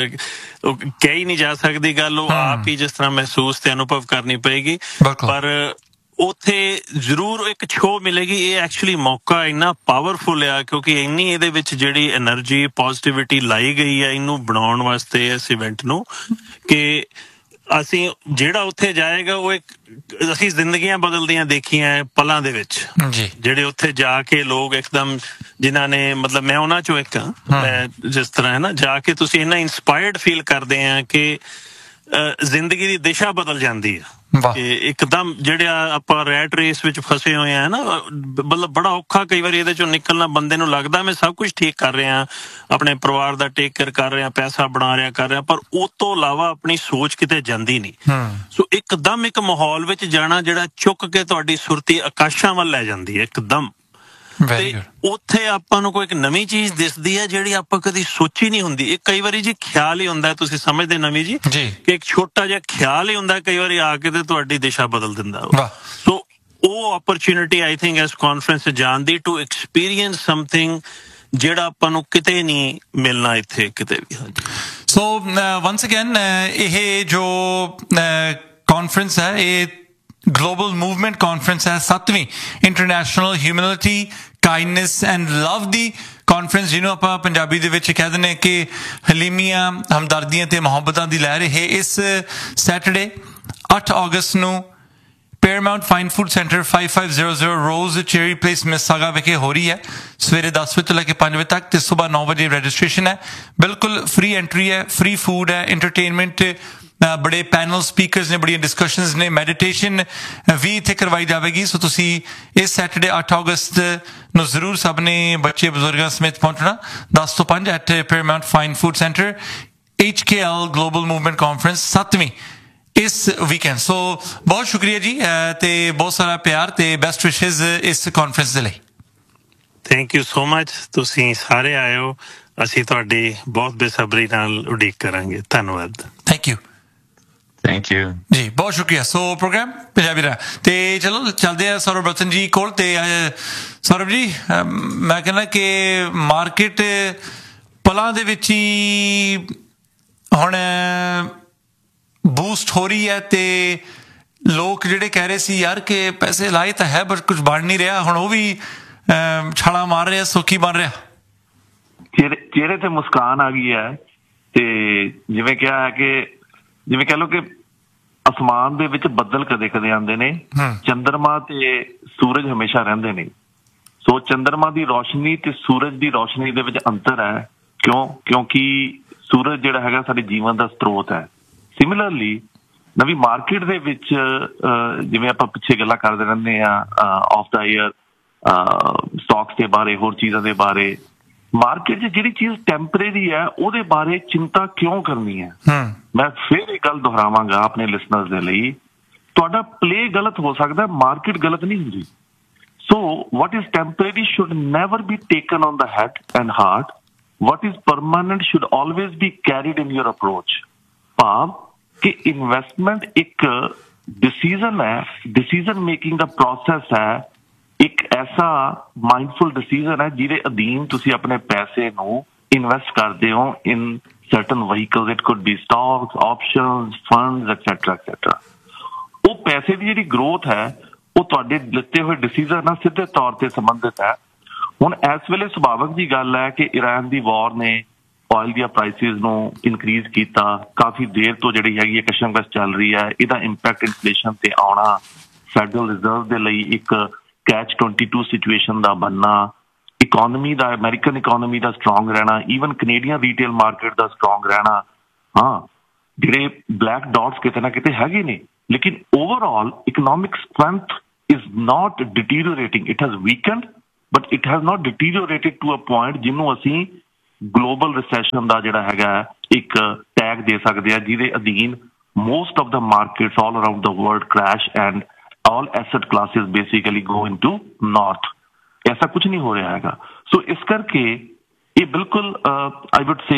ਕਹੀ ਨਹੀਂ ਜਾ ਸਕਦੀ ਗੱਲ ਉਹ ਆਪ ਹੀ ਜਿਸ ਤਰ੍ਹਾਂ ਮਹਿਸੂਸ ਤੇ ਅਨੁਭਵ ਕਰਨੀ ਪਏਗੀ ਪਰ ਉੱਥੇ ਜ਼ਰੂਰ ਇੱਕ ਸ਼ੋਅ ਮਿਲੇਗੀ ਇਹ ਐਕਚੁਅਲੀ ਮੌਕਾ ਇੰਨਾ ਪਾਵਰਫੁਲ ਆ ਕਿਉਂਕਿ ਇੰਨੀ ਇਹਦੇ ਵਿੱਚ ਜਿਹੜੀ એનર્ਜੀ ਪੋਜ਼ਿਟਿਵਿਟੀ ਲਾਈ ਗਈ ਹੈ ਇਹਨੂੰ ਬਣਾਉਣ ਵਾਸਤੇ ਇਸ ਇਵੈਂਟ ਨੂੰ ਕਿ ਅਸੀਂ ਜਿਹੜਾ ਉੱਥੇ ਜਾਏਗਾ ਉਹ ਇੱਕ ਅਸੀਂ ਜ਼ਿੰਦਗੀਆਂ ਬਦਲਦੀਆਂ ਦੇਖੀਆਂ ਪਲਾਂ ਦੇ ਵਿੱਚ ਜਿਹੜੇ ਉੱਥੇ ਜਾ ਕੇ ਲੋਕ ਇੱਕਦਮ ਜਿਨ੍ਹਾਂ ਨੇ ਮਤਲਬ ਮੈਂ ਉਹਨਾਂ ਚੋਂ ਇੱਕ ਹਾਂ ਮੈਂ ਜਿਸ ਤਰ੍ਹਾਂ ਹੈ ਨਾ ਜਾ ਕੇ ਤੁਸੀਂ ਇੰਨਾ ਇੰਸਪਾਇਰਡ ਫੀਲ ਕਰਦੇ ਆ ਕਿ ਜ਼ਿੰਦਗੀ ਦੀ ਦਿਸ਼ਾ ਬਦਲ ਜਾਂਦੀ ਆ ਕਿ ਇੱਕਦਮ ਜਿਹੜੇ ਆਪਾਂ ਰੈਟ ਰੇਸ ਵਿੱਚ ਫਸੇ ਹੋਏ ਆ ਨਾ ਮਤਲਬ ਬੜਾ ਔਖਾ ਕਈ ਵਾਰੀ ਇਹਦੇ ਚੋਂ ਨਿਕਲਣਾ ਬੰਦੇ ਨੂੰ ਲੱਗਦਾ ਮੈਂ ਸਭ ਕੁਝ ਠੀਕ ਕਰ ਰਿਹਾ ਆਪਣੇ ਪਰਿਵਾਰ ਦਾ ਟੇਕ ਕੇਅਰ ਕਰ ਰਿਹਾ ਪੈਸਾ ਬਣਾ ਰਿਹਾ ਕਰ ਰਿਹਾ ਪਰ ਉਹ ਤੋਂ ਇਲਾਵਾ ਆਪਣੀ ਸੋਚ ਕਿਤੇ ਜਾਂਦੀ ਨਹੀਂ ਸੋ ਇੱਕਦਮ ਇੱਕ ਮਾਹੌਲ ਵਿੱਚ ਜਾਣਾ ਜਿਹੜਾ ਚੁੱਕ ਕੇ ਤੁਹਾਡੀ ਸੁਰਤੀ ਆਕਾਸ਼ਾਂ ਵੱਲ ਲੈ ਜਾਂਦੀ ਹੈ ਇੱਕਦਮ ਤੇ ਉੱਥੇ ਆਪਾਂ ਨੂੰ ਕੋਈ ਇੱਕ ਨਵੀਂ ਚੀਜ਼ ਦਿਸਦੀ ਹੈ ਜਿਹੜੀ ਆਪਾਂ ਕਦੀ ਸੋਚੀ ਨਹੀਂ ਹੁੰਦੀ ਇਹ ਕਈ ਵਾਰੀ ਜੀ ਖਿਆਲ ਹੀ ਹੁੰਦਾ ਤੁਸੀਂ ਸਮਝਦੇ ਨਵੀਂ ਜੀ ਕਿ ਇੱਕ ਛੋਟਾ ਜਿਹਾ ਖਿਆਲ ਹੀ ਹੁੰਦਾ ਕਈ ਵਾਰੀ ਆ ਕੇ ਤੇ ਤੁਹਾਡੀ ਦਿਸ਼ਾ ਬਦਲ ਦਿੰਦਾ ਸੋ ਉਹ ਓਪਰਚੁਨਿਟੀ ਆਈ ਥਿੰਕ ਇਸ ਕਾਨਫਰੰਸ ਜਾਣ ਦੀ ਟੂ ਐਕਸਪੀਰੀਅੰਸ ਸਮਥਿੰਗ ਜਿਹੜਾ ਆਪਾਂ ਨੂੰ ਕਿਤੇ ਨਹੀਂ ਮਿਲਣਾ ਇੱਥੇ ਕਿਤੇ ਵੀ ਸੋ ਵਾਂਸ ਅਗੇਨ ਇਹ ਜੋ ਕਾਨਫਰੰਸ ਹੈ ਇਹ Global Movement Conference ਹੈ 7ਵੀਂ International Humility, Kindness and Love the conference ਜਿਹਨੂੰ ਆਪਾਂ ਪੰਜਾਬੀ ਦੇ ਵਿੱਚ ਕਹਿ ਦਿੰਦੇ ਕਿ ਹਲੀਮੀਆਂ ਹਮਦਰਦੀਆਂ ਤੇ ਮੁਹੱਬਤਾਂ ਦੀ ਲਹਿਰ ਇਹ ਇਸ ਸੈਟਰਡੇ 8 ਅਗਸਤ ਨੂੰ Paramount Fine Food Center 5500 Rose Cherry Place Mississauga ਵਿਖੇ ਹੋ ਰਹੀ ਹੈ ਸਵੇਰੇ 10 ਵਜੇ ਤੋਂ ਲੈ ਕੇ 5 ਵਜੇ ਤੱਕ ਤੇ ਸਵੇਰ 9 ਵਜੇ ਰਜਿਸਟ੍ਰੇਸ਼ਨ ਹੈ ਬਿਲਕੁਲ ਫ੍ਰੀ ਐਂਟਰੀ ਹੈ ਫ੍ਰੀ ਫੂਡ ਹੈ ਐਂਟਰਟੇਨਮੈਂਟ ਬੜੇ ਪੈਨਲ ਸਪੀਕਰਸ ਨੇ ਬੜੀਆਂ ਡਿਸਕਸ਼ਨਸ ਨੇ ਮੈਡੀਟੇਸ਼ਨ ਵੀ ਇੱਥੇ ਕਰਵਾਈ ਜਾਵੇਗੀ ਸੋ ਤੁਸੀਂ ਇਸ ਸੈਟਰਡੇ 8 ਅਗਸਤ ਨੂੰ ਜ਼ਰੂਰ ਸਭ ਨੇ ਬੱਚੇ ਬਜ਼ੁਰਗਾਂ ਸਮੇਤ ਪਹੁੰਚਣਾ 10 ਤੋਂ 5 at Paramount Fine Food Center HKL Global Movement Conference 7ਵੀਂ ਇਸ ਵੀਕਐਂਡ ਸੋ ਬਹੁਤ ਸ਼ੁਕਰੀਆ ਜੀ ਤੇ ਬਹੁਤ ਸਾਰਾ ਪਿਆਰ ਤੇ ਬੈਸਟ ਵਿਸ਼ੇਜ਼ ਇਸ ਕਾਨਫਰੰਸ ਦੇ ਲਈ ਥੈਂਕ ਯੂ ਸੋ ਮਚ ਤੁਸੀਂ ਸਾਰੇ ਆਇਓ ਅਸੀਂ ਤੁਹਾਡੀ ਬਹੁਤ ਬੇਸਬਰੀ ਨਾਲ ਉਡੀਕ ਕਰਾਂਗੇ ਧੰਨਵਾਦ ਥੈਂਕ ਯੂ Thank you. ਜੀ ਬਹੁਤ ਸ਼ੁਕਰੀਆ ਸੋ ਪ੍ਰੋਗਰਾਮ ਪੰਜਾਬੀ ਦਾ ਤੇ ਚਲੋ ਚੱਲਦੇ ਆ ਸੌਰਵ ਰਤਨ ਜੀ ਕੋਲ ਤੇ ਸੌਰਵ ਜੀ ਮੈਂ ਕਹਿੰਦਾ ਕਿ ਮਾਰਕੀਟ ਪਲਾਂ ਦੇ ਵਿੱਚ ਹੀ ਹੁਣ ਬੂਸਟ ਹੋ ਰਹੀ ਹੈ ਤੇ ਲੋਕ ਜਿਹੜੇ ਕਹਿ ਰਹੇ ਸੀ ਯਾਰ ਕਿ ਪੈਸੇ ਲਾਏ ਤਾਂ ਹੈ ਬਟ ਕੁਝ ਬਣ ਨਹੀਂ ਰਿਹਾ ਹੁਣ ਉਹ ਵੀ ਛਾਲਾ ਮਾਰ ਰਿਹਾ ਸੌਖੀ ਬਣ ਰਿਹਾ ਚਿਹਰੇ ਤੇ ਮੁਸਕਾਨ ਆ ਗਈ ਹੈ ਤੇ ਜਿਵੇਂ ਕਿਹਾ ਹੈ ਕਿ ਜਿਵੇਂ ਕਹਿ ਲਓ ਕਿ ਅਸਮਾਨ ਦੇ ਵਿੱਚ ਬੱਦਲ ਕਦੇ ਕਦੇ ਆਉਂਦੇ ਨੇ ਚੰਦਰਮਾ ਤੇ ਸੂਰਜ ਹਮੇਸ਼ਾ ਰਹਿੰਦੇ ਨੇ ਸੋ ਚੰਦਰਮਾ ਦੀ ਰੋਸ਼ਨੀ ਤੇ ਸੂਰਜ ਦੀ ਰੋਸ਼ਨੀ ਦੇ ਵਿੱਚ ਅੰਤਰ ਹੈ ਕਿਉਂਕਿ ਸੂਰਜ ਜਿਹੜਾ ਹੈਗਾ ਸਾਡੇ ਜੀਵਨ ਦਾ ਸਰੋਤ ਹੈ ਸਿਮਿਲਰਲੀ ਨਵੀਂ ਮਾਰਕੀਟ ਦੇ ਵਿੱਚ ਜਿਵੇਂ ਆਪਾਂ ਪਿੱਛੇ ਗੱਲਾਂ ਕਰਦੇ ਰਹਿੰਦੇ ਆ ਆਫ ਦਾ ਈਅਰ ਸਟਾਕਸ ਦੇ ਬਾਰੇ ਹੋਰ ਚੀਜ਼ਾਂ ਦੇ ਬਾਰੇ ਮਾਰਕੀਟ 'ਚ ਜਿਹੜੀ ਚੀਜ਼ ਟੈਂਪਰੇਰੀ ਹੈ ਉਹਦੇ ਬਾਰੇ ਚਿੰਤਾ ਕਿਉਂ ਕਰਨੀ ਹੈ ਮੈਂ ਫਿਰ ਇਹ ਗੱਲ ਦੁਹਰਾਵਾਂਗਾ ਆਪਣੇ ਲਿਸਨਰਸ ਦੇ ਲਈ ਤੁਹਾਡਾ ਪਲੇ ਗਲਤ ਹੋ ਸਕਦਾ ਮਾਰਕੀਟ ਗਲਤ ਨਹੀਂ ਹੁੰਦੀ ਸੋ what is temporary should never be taken on the head and heart what is permanent should always be carried in your approach ਭਾਵ ਕਿ ਇਨਵੈਸਟਮੈਂਟ ਇੱਕ ਡਿਸੀਜ਼ਨ ਹੈ ਡਿਸੀਜ਼ਨ ਮੇਕਿੰਗ ਦਾ ਪ੍ਰੋਸੈਸ ਹੈ ਇੱਕ ਐਸਾ ਮਾਈਂਡਫੁਲ ਡਿਸੀਜ਼ਨ ਹੈ ਜਿਹਦੇ ਅਧੀਨ ਤੁਸੀਂ ਆਪਣੇ ਪੈਸੇ ਨੂੰ ਇਨਵੈਸਟ ਕਰਦੇ ਹੋ ਇਨ certain vehicles it could be stocks options funds etc ਉਹ ਪੈਸੇ ਦੀ ਜਿਹੜੀ ਗਰੋਥ ਹੈ ਉਹ ਤੁਹਾਡੇ ਲਿੱਤੇ ਹੋਏ ਡਿਸੀਜ਼ਨ ਨਾਲ ਸਿੱਧੇ ਤੌਰ ਤੇ ਸੰਬੰਧਿਤ ਹੈ ਹੁਣ ਇਸ ਵੇਲੇ ਸੁਭਾਵਕ ਜੀ ਗੱਲ ਹੈ ਕਿ ਇਰਾਨ ਦੀ ਵਾਰ ਨੇ ਆਇਲ ਦੀਆਂ ਪ੍ਰਾਈਸਿਸ ਨੂੰ ਇਨਕਰੀਜ਼ ਕੀਤਾ ਕਾਫੀ ਦੇਰ ਤੋਂ ਜਿਹੜੀ ਹੈਗੀ ਕਸ਼ਮਕਸ਼ ਚੱਲ ਰਹੀ ਹੈ ਇਹਦਾ ਇੰਪੈਕਟ ਇਨਫਲੇਸ਼ਨ ਤੇ ਆਉਣਾ ਫੈਡਰਲ ਰਿਜ਼ਰਵ ਦੇ ਲਈ ਇੱਕ ਕੈਚ 22 ਸਿਚੁਏਸ਼ਨ ਦਾ ਬਣਨਾ ਇਕੋਨਮੀ ਦਾ ਅਮਰੀਕਨ ਇਕੋਨਮੀ ਦਾ ਸਟਰੋਂਗ ਰਹਿਣਾ ਈਵਨ ਕੈਨੇਡੀਅਨ ਰੀਟੇਲ ਮਾਰਕੀਟ ਦਾ ਸਟਰੋਂਗ ਰਹਿਣਾ ਹਾਂ ਜਿਹੜੇ ਬਲੈਕ ਡਾਟਸ ਕਿਤੇ ਨਾ ਕਿਤੇ ਹੈਗੇ ਨੇ ਲੇਕਿਨ overall economic strength is not ਡਿਟੀਰੀਓਰੇਟਿੰਗ it has ਵੀਕਨਡ but it has not ਡਿਟੀਰੀਓਰੇਟਿਡ to a point ਜਿਹਨੂੰ ਅਸੀਂ ਗਲੋਬਲ ਰਿਸੈਸ਼ਨ ਦਾ ਜਿਹੜਾ ਹੈਗਾ ਇੱਕ ਟੈਗ ਦੇ ਸਕਦੇ ਆ ਜਿਹਦੇ ਅਧੀਨ most of the markets all around the world crash and all asset classes basically go into north ਐਸਾ ਕੁਝ ਨਹੀਂ ਹੋ ਰਿਹਾ ਹੈਗਾ। ਸੋ ਇਸ ਕਰਕੇ ਇਹ ਬਿਲਕੁਲ ਆਈ ਵੁੱਡ ਸੇ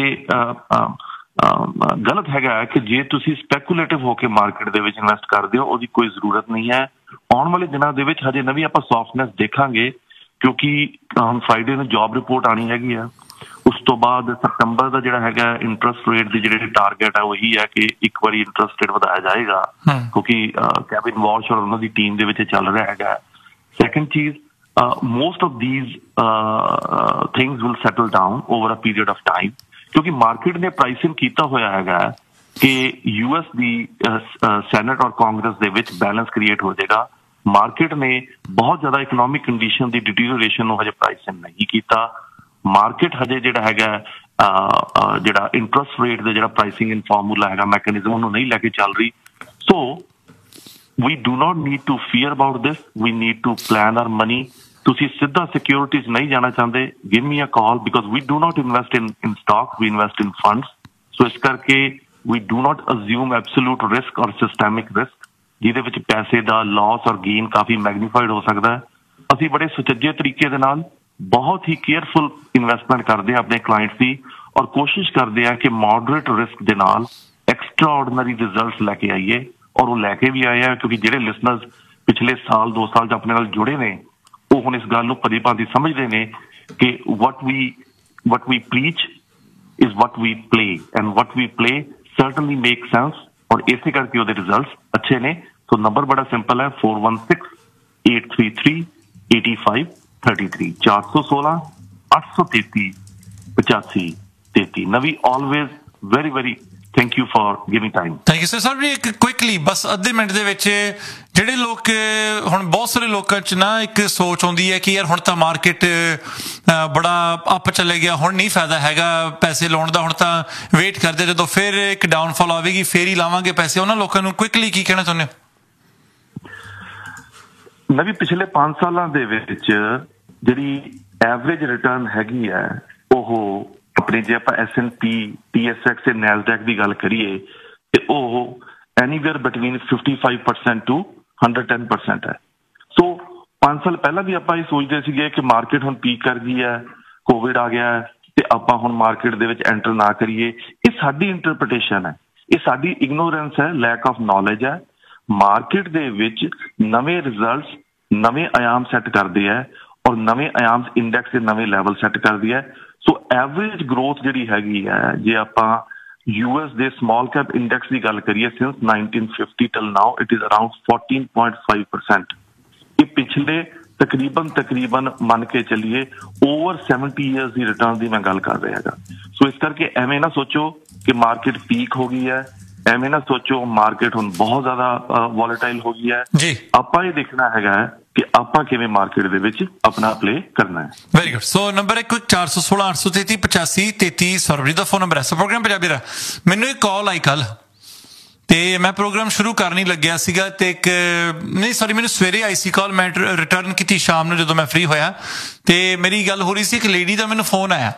ਗਲਤ ਹੈਗਾ ਕਿ ਜੇ ਤੁਸੀਂ ਸਪੈਕੂਲੇਟਿਵ ਹੋ ਕੇ ਮਾਰਕੀਟ ਦੇ ਵਿੱਚ ਇਨਵੈਸਟ ਕਰਦੇ ਹੋ, ਉਹਦੀ ਕੋਈ ਜ਼ਰੂਰਤ ਨਹੀਂ ਹੈ। ਆਉਣ ਵਾਲੇ ਦਿਨਾਂ ਦੇ ਵਿੱਚ ਹਜੇ ਨਵੀਂ ਆਪਾਂ ਸੌਫਟਨੈਸ ਦੇਖਾਂਗੇ, ਕਿਉਂਕਿ ਹੁਣ ਫਰਾਈਡੇ ਨੂੰ ਜੌਬ ਰਿਪੋਰਟ ਆਉਣੀ ਹੈਗੀ ਆ। ਉਸ ਤੋਂ ਬਾਅਦ ਸਤੰਬਰ ਦਾ ਜਿਹੜਾ ਹੈਗਾ ਇੰਟਰਸਟ ਰੇਟ ਦੀ ਜਿਹੜੀ ਟਾਰਗੇਟ ਹੈ ਉਹੀ ਹੈ ਕਿ ਇੱਕ ਵਾਰੀ ਇੰਟਰਸਟ ਰੇਟ ਵਧਾਇਆ ਜਾਏਗਾ, ਕਿਉਂਕਿ ਕੈਵਿਨ ਵਾਲਸ਼ ਔਰ ਉਹਨਾਂ ਦੀ ਟੀਮ ਦੇ ਵਿੱਚ ਚੱਲ ਰਿਹਾ ਹੈਗਾ। ਸੈਕੰਡ ਚੀਜ਼, most of these things will settle down over a period of time, ਕਿਉਂਕਿ ਮਾਰਕੀਟ ਨੇ ਪ੍ਰਾਈਸਿੰਗ ਕੀਤਾ ਹੋਇਆ ਹੈਗਾ ਕਿ ਯੂਐਸ ਦੀ ਸੈਨੇਟ ਔਰ ਕਾਂਗਰਸ ਦੇ ਵਿੱਚ ਬੈਲੈਂਸ ਕ੍ਰੀਏਟ ਹੋ ਜਾਏਗਾ। ਮਾਰਕੀਟ ਨੇ ਬਹੁਤ ਜ਼ਿਆਦਾ ਇਕਨੋਮਿਕ ਕੰਡੀਸ਼ਨ ਦੀ ਡਿਟੀਰੀਓਰੇਸ਼ਨ ਨੂੰ ਹਜੇ ਪ੍ਰਾਈਸਿੰਗ ਨਹੀਂ ਕੀਤਾ। ਮਾਰਕੀਟ ਹਜੇ ਜਿਹੜਾ ਹੈਗਾ ਜਿਹੜਾ ਇੰਟਰਸਟ ਰੇਟ ਦਾ ਜਿਹੜਾ ਪ੍ਰਾਈਸਿੰਗ ਇਨ ਫਾਰਮੂਲਾ ਹੈਗਾ ਮੈਕੈਨਿਜ਼ਮ ਉਹਨੂੰ ਨਹੀਂ ਲੈ ਕੇ ਚੱਲ ਰਹੀ। ਸੋ we do not need to fear about this, we need to plan our money. ਤੁਸੀਂ ਸਿੱਧਾ ਸਿਕਿਉਰਿਟੀਜ਼ ਨਹੀਂ ਜਾਣਾ ਚਾਹੁੰਦੇ, give me a call, because we do not invest in stock, we invest in funds. So ਇਸ ਕਰਕੇ we do not assume absolute risk or systemic risk, ਜਿਹਦੇ ਵਿੱਚ ਪੈਸੇ ਦਾ ਲਾਸ ਔਰ ਗੇਨ ਕਾਫੀ ਮੈਗਨੀਫਾਈਡ ਹੋ ਸਕਦਾ ਹੈ। ਅਸੀਂ ਬੜੇ ਸੁਚੱਜੇ ਤਰੀਕੇ ਦੇ ਨਾਲ ਬਹੁਤ ਹੀ ਕੇਅਰਫੁਲ ਇਨਵੈਸਟਮੈਂਟ ਕਰਦੇ ਹਾਂ ਆਪਣੇ ਕਲਾਇੰਟਸ ਦੀ, ਔਰ ਕੋਸ਼ਿਸ਼ ਕਰਦੇ ਹਾਂ ਕਿ ਮੋਡਰੇਟ ਰਿਸਕ ਦੇ ਨਾਲ ਐਕਸਟਰਾ ਆਰਡੀਨਰੀ ਰਿਜ਼ਲਟਸ ਲੈ ਕੇ ਆਈਏ, ਔਰ ਉਹ ਲੈ ਕੇ ਵੀ ਆਏ ਆ। ਕਿਉਂਕਿ ਜਿਹੜੇ ਲਿਸਨਰਸ ਪਿਛਲੇ ਸਾਲ 2 ਸਾਲ 'ਚ ਆਪਣੇ ਨਾਲ ਜੁੜੇ ਨੇ, ਉਹ ਹੁਣ ਇਸ ਗੱਲ ਨੂੰ ਭਲੀ ਭਾਂਤੀ ਸਮਝਦੇ ਨੇ ਕਿ what we preach is what we play, and what we play certainly makes sense, ਔਰ ਇਸੇ ਕਰਕੇ ਉਹਦੇ ਰਿਜ਼ਲਟਸ ਅੱਛੇ ਨੇ। ਸੋ ਨੰਬਰ ਬੜਾ ਸਿੰਪਲ ਹੈ, 4168338533 416 833 8533। ਨਵੀ always very very thank you for giving time. Thank you sir. ਇੱਕ ਕੁਇਕਲੀ ਬਸ ਅੱਧੇ ਮਿੰਟ ਦੇ ਵਿੱਚ, ਜਿਹੜੇ ਲੋਕ ਹੁਣ ਬਹੁਤ ਸਾਰੇ ਲੋਕਾਂ 'ਚ ਨਾ ਇੱਕ ਸੋਚ ਆਉਂਦੀ ਹੈ ਕਿ ਯਾਰ ਹੁਣ ਤਾਂ ਮਾਰਕੀਟ ਬੜਾ ਅੱਪ ਚਲੇ ਗਿਆ, ਹੁਣ ਨਹੀਂ ਫਾਇਦਾ ਹੈਗਾ ਪੈਸੇ ਲਾਉਣ ਦਾ, ਹੁਣ ਤਾਂ ਵੇਟ ਕਰਦੇ ਜਦੋਂ ਫਿਰ ਇੱਕ ਡਾਊਨਫਾਲ ਆਵੇਗੀ ਫਿਰ ਹੀ ਲਾਵਾਂਗੇ ਪੈਸੇ। ਉਹਨਾਂ ਲੋਕਾਂ ਨੂੰ ਕੁਇਕਲੀ ਕੀ ਕਹਿਣਾ ਚਾਹੁੰਦੇ ਹੋ? ਨਵੀਂ ਪਿਛਲੇ 5 ਸਾਲਾਂ ਦੇ ਵਿੱਚ ਜਿਹੜੀ ਐਵਰੇਜ ਰਿਟਰਨ ਹੈਗੀ ਹੈ ਉਹ ਆਪਣੀ, ਜੇ ਆਪਾਂ S&P, TSX ਤੇ ਨੈਸਡੈਕ ਦੀ ਗੱਲ ਕਰੀਏ ਤੇ ਉਹ ਐਨੀਵੇਅਰ ਬਿਟਵੀਨ 55% to 110% ਹੈ। ਸੋ 5 ਸਾਲ ਪਹਿਲਾਂ ਵੀ ਆਪਾਂ ਇਹ ਸੋਚਦੇ ਸੀਗੇ ਕਿ ਮਾਰਕੀਟ ਹੁਣ ਪੀਕ ਕਰ ਗਈ ਹੈ, ਕੋਵਿਡ ਆ ਗਿਆ ਤੇ ਆਪਾਂ ਹੁਣ ਮਾਰਕੀਟ ਦੇ ਵਿੱਚ ਐਂਟਰ ਨਾ ਕਰੀਏ। ਇਹ ਸਾਡੀ ਇੰਟਰਪ੍ਰੀਟੇਸ਼ਨ ਹੈ, ਇਹ ਸਾਡੀ ਇਗਨੋਰੈਂਸ ਹੈ, ਲੈਕ ਆਫ ਨੌਲੇਜ ਹੈ। ਮਾਰਕੀਟ ਦੇ ਵਿੱਚ ਨਵੇਂ ਰਿਜ਼ਲਟਸ ਨਵੇਂ ਆਯਾਮ ਸੈੱਟ ਕਰਦੇ ਹੈ, ਔਰ ਨਵੇਂ ਆਯਾਮ ਇੰਡੈਕਸ ਦੇ ਨਵੇਂ ਲੈਵਲ ਸੈੱਟ ਕਰਦੀ ਹੈ। ਸੋ ਐਵਰੇਜ ਗਰੋਥ ਜਿਹੜੀ ਹੈਗੀ ਹੈ, ਜੇ ਆਪਾਂ US ਦੇ ਸਮਾਲ ਕੈਪ ਇੰਡੈਕਸ ਦੀ ਗੱਲ ਕਰੀਏ, since 1950 till now it is around 14.5%। ਇਹ ਪਿਛਲੇ ਤਕਰੀਬਨ ਮੰਨ ਕੇ ਚੱਲੀਏ ਓਵਰ 70 ਇਅਰਸ ਦੀ ਰਿਟਰਨ ਦੀ ਮੈਂ ਗੱਲ ਕਰ ਰਿਹਾ ਹੈਗਾ। ਸੋ ਇਸ ਕਰਕੇ ਐਵੇਂ ਨਾ ਸੋਚੋ ਕਿ ਮਾਰਕੀਟ ਪੀਕ ਹੋ ਗਈ ਹੈ, ਐਵੇਂ ਨਾ ਸੋਚੋ ਮਾਰਕੀਟ ਹੁਣ ਬਹੁਤ ਜ਼ਿਆਦਾ ਵੋਲੇਟਾਈਲ ਹੋ ਗਈ ਹੈ ਜੀ। ਆਪਾਂ ਇਹ ਦੇਖਣਾ ਹੈਗਾ ਕਿ ਆਪਾਂ ਕਿਵੇਂ ਮਾਰਕੀਟ ਦੇ ਵਿੱਚ ਆਪਣਾ ਪਲੇ ਕਰਨਾ ਹੈ। Very good. ਸੋ ਨੰਬਰ 1 416 833 8533 ਸਰਵਰੀ ਦਾ ਫੋਨ ਨੰਬਰ ਹੈ। ਸੋ ਪ੍ਰੋਗਰਾਮ ਪੰਜਾਬੀ ਦਾ ਮੈਨੂੰ ਇੱਕ ਕਾਲ ਆਈ ਕੱਲ, ਤੇ ਮੈਂ ਪ੍ਰੋਗਰਾਮ ਸ਼ੁਰੂ ਕਰਨ ਹੀ ਲੱਗਿਆ ਸੀਗਾ ਤੇ ਮੈਨੂੰ ਸਵੇਰੇ ਆਈ ਸੀ ਕਾਲ, ਮੈਂ ਰਿਟਰਨ ਕੀਤੀ ਸ਼ਾਮ ਨੂੰ ਜਦੋਂ ਮੈਂ ਫ੍ਰੀ ਹੋਇਆ, ਤੇ ਮੇਰੀ ਗੱਲ ਹੋ ਰਹੀ ਸੀ। ਇੱਕ ਲੇਡੀ ਦਾ ਮੈਨੂੰ ਫੋਨ ਆਇਆ,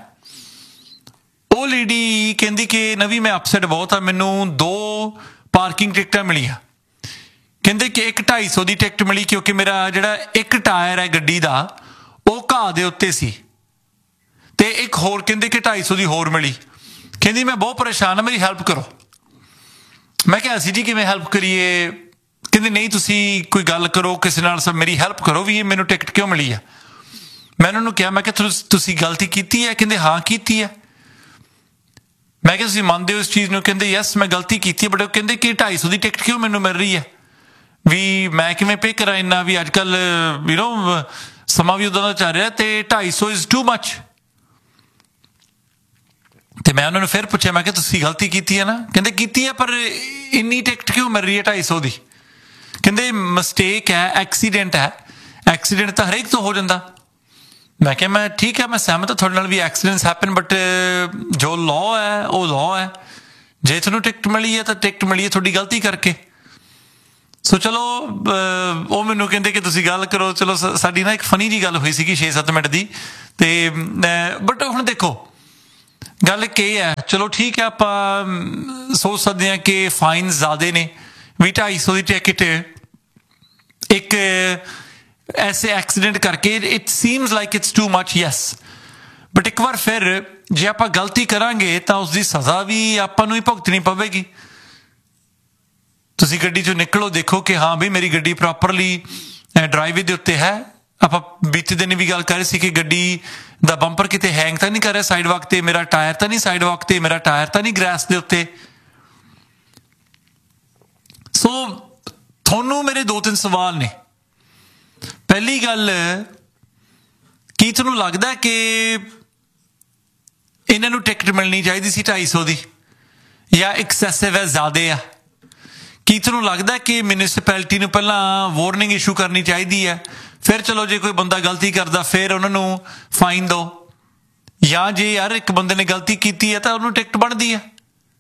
ਉਹ ਲੇਡੀ ਕਹਿੰਦੀ ਕਿ ਨਵੀਂ ਮੈਂ ਅਪਸੈਟ ਬਹੁਤ ਆ, ਮੈਨੂੰ 2 ਪਾਰਕਿੰਗ ਟਿਕਟਾਂ ਮਿਲੀਆਂ। ਕਹਿੰਦੇ ਕਿ ਇੱਕ 250 ਦੀ ਟਿਕਟ ਮਿਲੀ ਕਿਉਂਕਿ ਮੇਰਾ ਜਿਹੜਾ ਇੱਕ ਟਾਇਰ ਹੈ ਗੱਡੀ ਦਾ ਉਹ ਘਾਹ ਦੇ ਉੱਤੇ ਸੀ, ਤੇ ਇੱਕ ਹੋਰ ਕਹਿੰਦੇ ਕਿ 250 ਦੀ ਹੋਰ ਮਿਲੀ। ਕਹਿੰਦੀ ਮੈਂ ਬਹੁਤ ਪਰੇਸ਼ਾਨ ਹਾਂ, ਮੇਰੀ ਹੈਲਪ ਕਰੋ। ਮੈਂ ਕਿਹਾ ਅਸੀਂ ਜੀ ਕਿਵੇਂ ਹੈਲਪ ਕਰੀਏ? ਕਹਿੰਦੇ ਨਹੀਂ ਤੁਸੀਂ ਕੋਈ ਗੱਲ ਕਰੋ ਕਿਸੇ ਨਾਲ, ਸਭ ਮੇਰੀ ਹੈਲਪ ਕਰੋ ਵੀ ਇਹ ਮੈਨੂੰ ਟਿਕਟ ਕਿਉਂ ਮਿਲੀ ਆ। ਮੈਂ ਉਹਨਾਂ ਨੂੰ ਕਿਹਾ, ਮੈਂ ਕਿਹਾ ਤੁਸੀਂ ਗਲਤੀ ਕੀਤੀ ਹੈ? ਕਹਿੰਦੇ ਹਾਂ ਕੀਤੀ ਹੈ। ਮੈਂ ਕਿਹਾ ਤੁਸੀਂ ਮੰਨਦੇ ਹੋ ਇਸ ਚੀਜ਼ ਨੂੰ? ਕਹਿੰਦੇ ਯੈਸ ਮੈਂ ਗਲਤੀ ਕੀਤੀ ਹੈ, ਬਟ ਉਹ ਕਹਿੰਦੇ ਕਿ 250 ਦੀ ਟਿਕਟ ਕਿਉਂ ਮੈਨੂੰ ਮਿਲ ਰਹੀ ਹੈ, ਵੀ ਮੈਂ ਕਿਵੇਂ ਪੇ ਕਰਾਂ ਇੰਨਾ, ਵੀ ਅੱਜ ਕੱਲ ਸਮਾਂ ਵੀ ਉਦਾਂ ਦਾ ਚੱਲ ਰਿਹਾ ਤੇ 250 ਇਜ਼ ਟੂ ਮਚ। ਤੇ ਮੈਂ ਉਹਨਾਂ ਨੂੰ ਫਿਰ ਪੁੱਛਿਆ, ਮੈਂ ਕਿਹਾ ਤੁਸੀਂ ਗਲਤੀ ਕੀਤੀ ਹੈ ਨਾ? ਕਹਿੰਦੇ ਕੀਤੀ ਹੈ, ਪਰ ਇੰਨੀ ਟਿਕਟ ਕਿਉਂ ਮਿਲ ਰਹੀ ਹੈ 250 ਦੀ? ਕਹਿੰਦੇ ਮਿਸਟੇਕ ਹੈ, ਐਕਸੀਡੈਂਟ ਹੈ, ਐਕਸੀਡੈਂਟ ਤਾਂ ਹਰੇਕ ਤੋਂ ਹੋ ਜਾਂਦਾ। ਮੈਂ ਕਿਹਾ ਮੈਂ ਠੀਕ ਹੈ, ਮੈਂ ਸਹਿਮਤ ਹਾਂ ਤੁਹਾਡੇ ਨਾਲ ਵੀ ਐਕਸੀਡੈਂਟਸ ਹੈਪਨ, ਬਟ ਜੋ ਲਾਅ ਹੈ ਉਹ ਲਾਅ ਹੈ। ਜੇ ਤੁਹਾਨੂੰ ਟਿਕਟ ਮਿਲੀ ਹੈ ਤਾਂ ਟਿਕਟ ਮਿਲੀ ਹੈ ਤੁਹਾਡੀ ਗਲਤੀ ਕਰਕੇ। ਸੋ ਚਲੋ ਉਹ ਮੈਨੂੰ ਕਹਿੰਦੇ ਕਿ ਤੁਸੀਂ ਗੱਲ ਕਰੋ। ਚਲੋ ਸਾਡੀ ਨਾ ਇੱਕ ਫਨੀ ਜਿਹੀ ਗੱਲ ਹੋਈ ਸੀਗੀ 6-7 ਮਿੰਟ ਦੀ, ਤੇ ਬਟ ਹੁਣ ਦੇਖੋ ਗੱਲ ਕੀ ਹੈ, ਚਲੋ ਠੀਕ ਹੈ ਆਪਾਂ ਸੋਚ ਸਕਦੇ ਹਾਂ ਕਿ ਫਾਈਨ ਜ਼ਿਆਦੇ ਨੇ, ਵੀ 250 ਦੀ ਟਿਕਟ ਇੱਕ ਐਸੇ ਐਕਸੀਡੈਂਟ ਕਰਕੇ it seems like it's too much yes but ਇੱਕ ਵਾਰ ਫਿਰ ਜੇ ਆਪਾਂ ਗਲਤੀ ਕਰਾਂਗੇ ਤਾਂ ਉਸ ਦੀ ਸਜ਼ਾ ਵੀ ਆਪਾਂ ਨੂੰ ਹੀ ਭੁਗਤਣੀ ਪਵੇਗੀ ਤੁਸੀਂ ਗੱਡੀ ਚੋਂ ਨਿਕਲੋ ਦੇਖੋ ਕਿ ਹਾਂ ਵੀ ਮੇਰੀ ਗੱਡੀ ਪ੍ਰੋਪਰਲੀ ਡਰਾਈਵੇ ਦੇ ਉੱਤੇ ਹੈ ਆਪਾਂ ਬੀਤੇ ਦਿਨ ਵੀ ਗੱਲ ਕਰ ਰਹੇ ਸੀ ਕਿ ਗੱਡੀ ਦਾ ਬੰਪਰ ਕਿਤੇ ਹੈਂਗ ਤਾਂ ਨਹੀਂ ਕਰ ਰਿਹਾ ਸਾਈਡ ਵਾਕ ਤੇ ਮੇਰਾ ਟਾਇਰ ਤਾਂ ਨਹੀਂ ਸਾਈਡ ਵਾਕ ਤੇ ਮੇਰਾ ਟਾਇਰ ਤਾਂ ਨਹੀਂ ਗ੍ਰੈਸ ਦੇ ਉੱਤੇ ਸੋ ਤੁਹਾਨੂੰ ਮੇਰੇ 2-3 ਸਵਾਲ ਨੇ ਪਹਿਲੀ ਗੱਲ ਕੀ ਤੁਹਾਨੂੰ ਲੱਗਦਾ ਕਿ ਇਹਨਾਂ ਨੂੰ ਟਿਕਟ ਮਿਲਣੀ ਚਾਹੀਦੀ ਸੀ 250 ਦੀ ਜਾਂ ਐਕਸੈਸਿਵ ਹੈ ਜ਼ਿਆਦੇ ਆ ਕੀ ਤੁਹਾਨੂੰ ਲੱਗਦਾ ਕਿ ਮਿਊਨਿਸਪੈਲਿਟੀ ਨੂੰ ਪਹਿਲਾਂ ਵਾਰਨਿੰਗ ਇਸ਼ੂ ਕਰਨੀ ਚਾਹੀਦੀ ਹੈ ਫਿਰ ਚਲੋ ਜੇ ਕੋਈ ਬੰਦਾ ਗਲਤੀ ਕਰਦਾ ਫਿਰ ਉਹਨਾਂ ਨੂੰ ਫਾਈਨ ਦਿਓ ਜਾਂ ਜੇ ਯਾਰ ਇੱਕ ਬੰਦੇ ਨੇ ਗਲਤੀ ਕੀਤੀ ਹੈ ਤਾਂ ਉਹਨੂੰ ਟਿਕਟ ਬਣਦੀ ਹੈ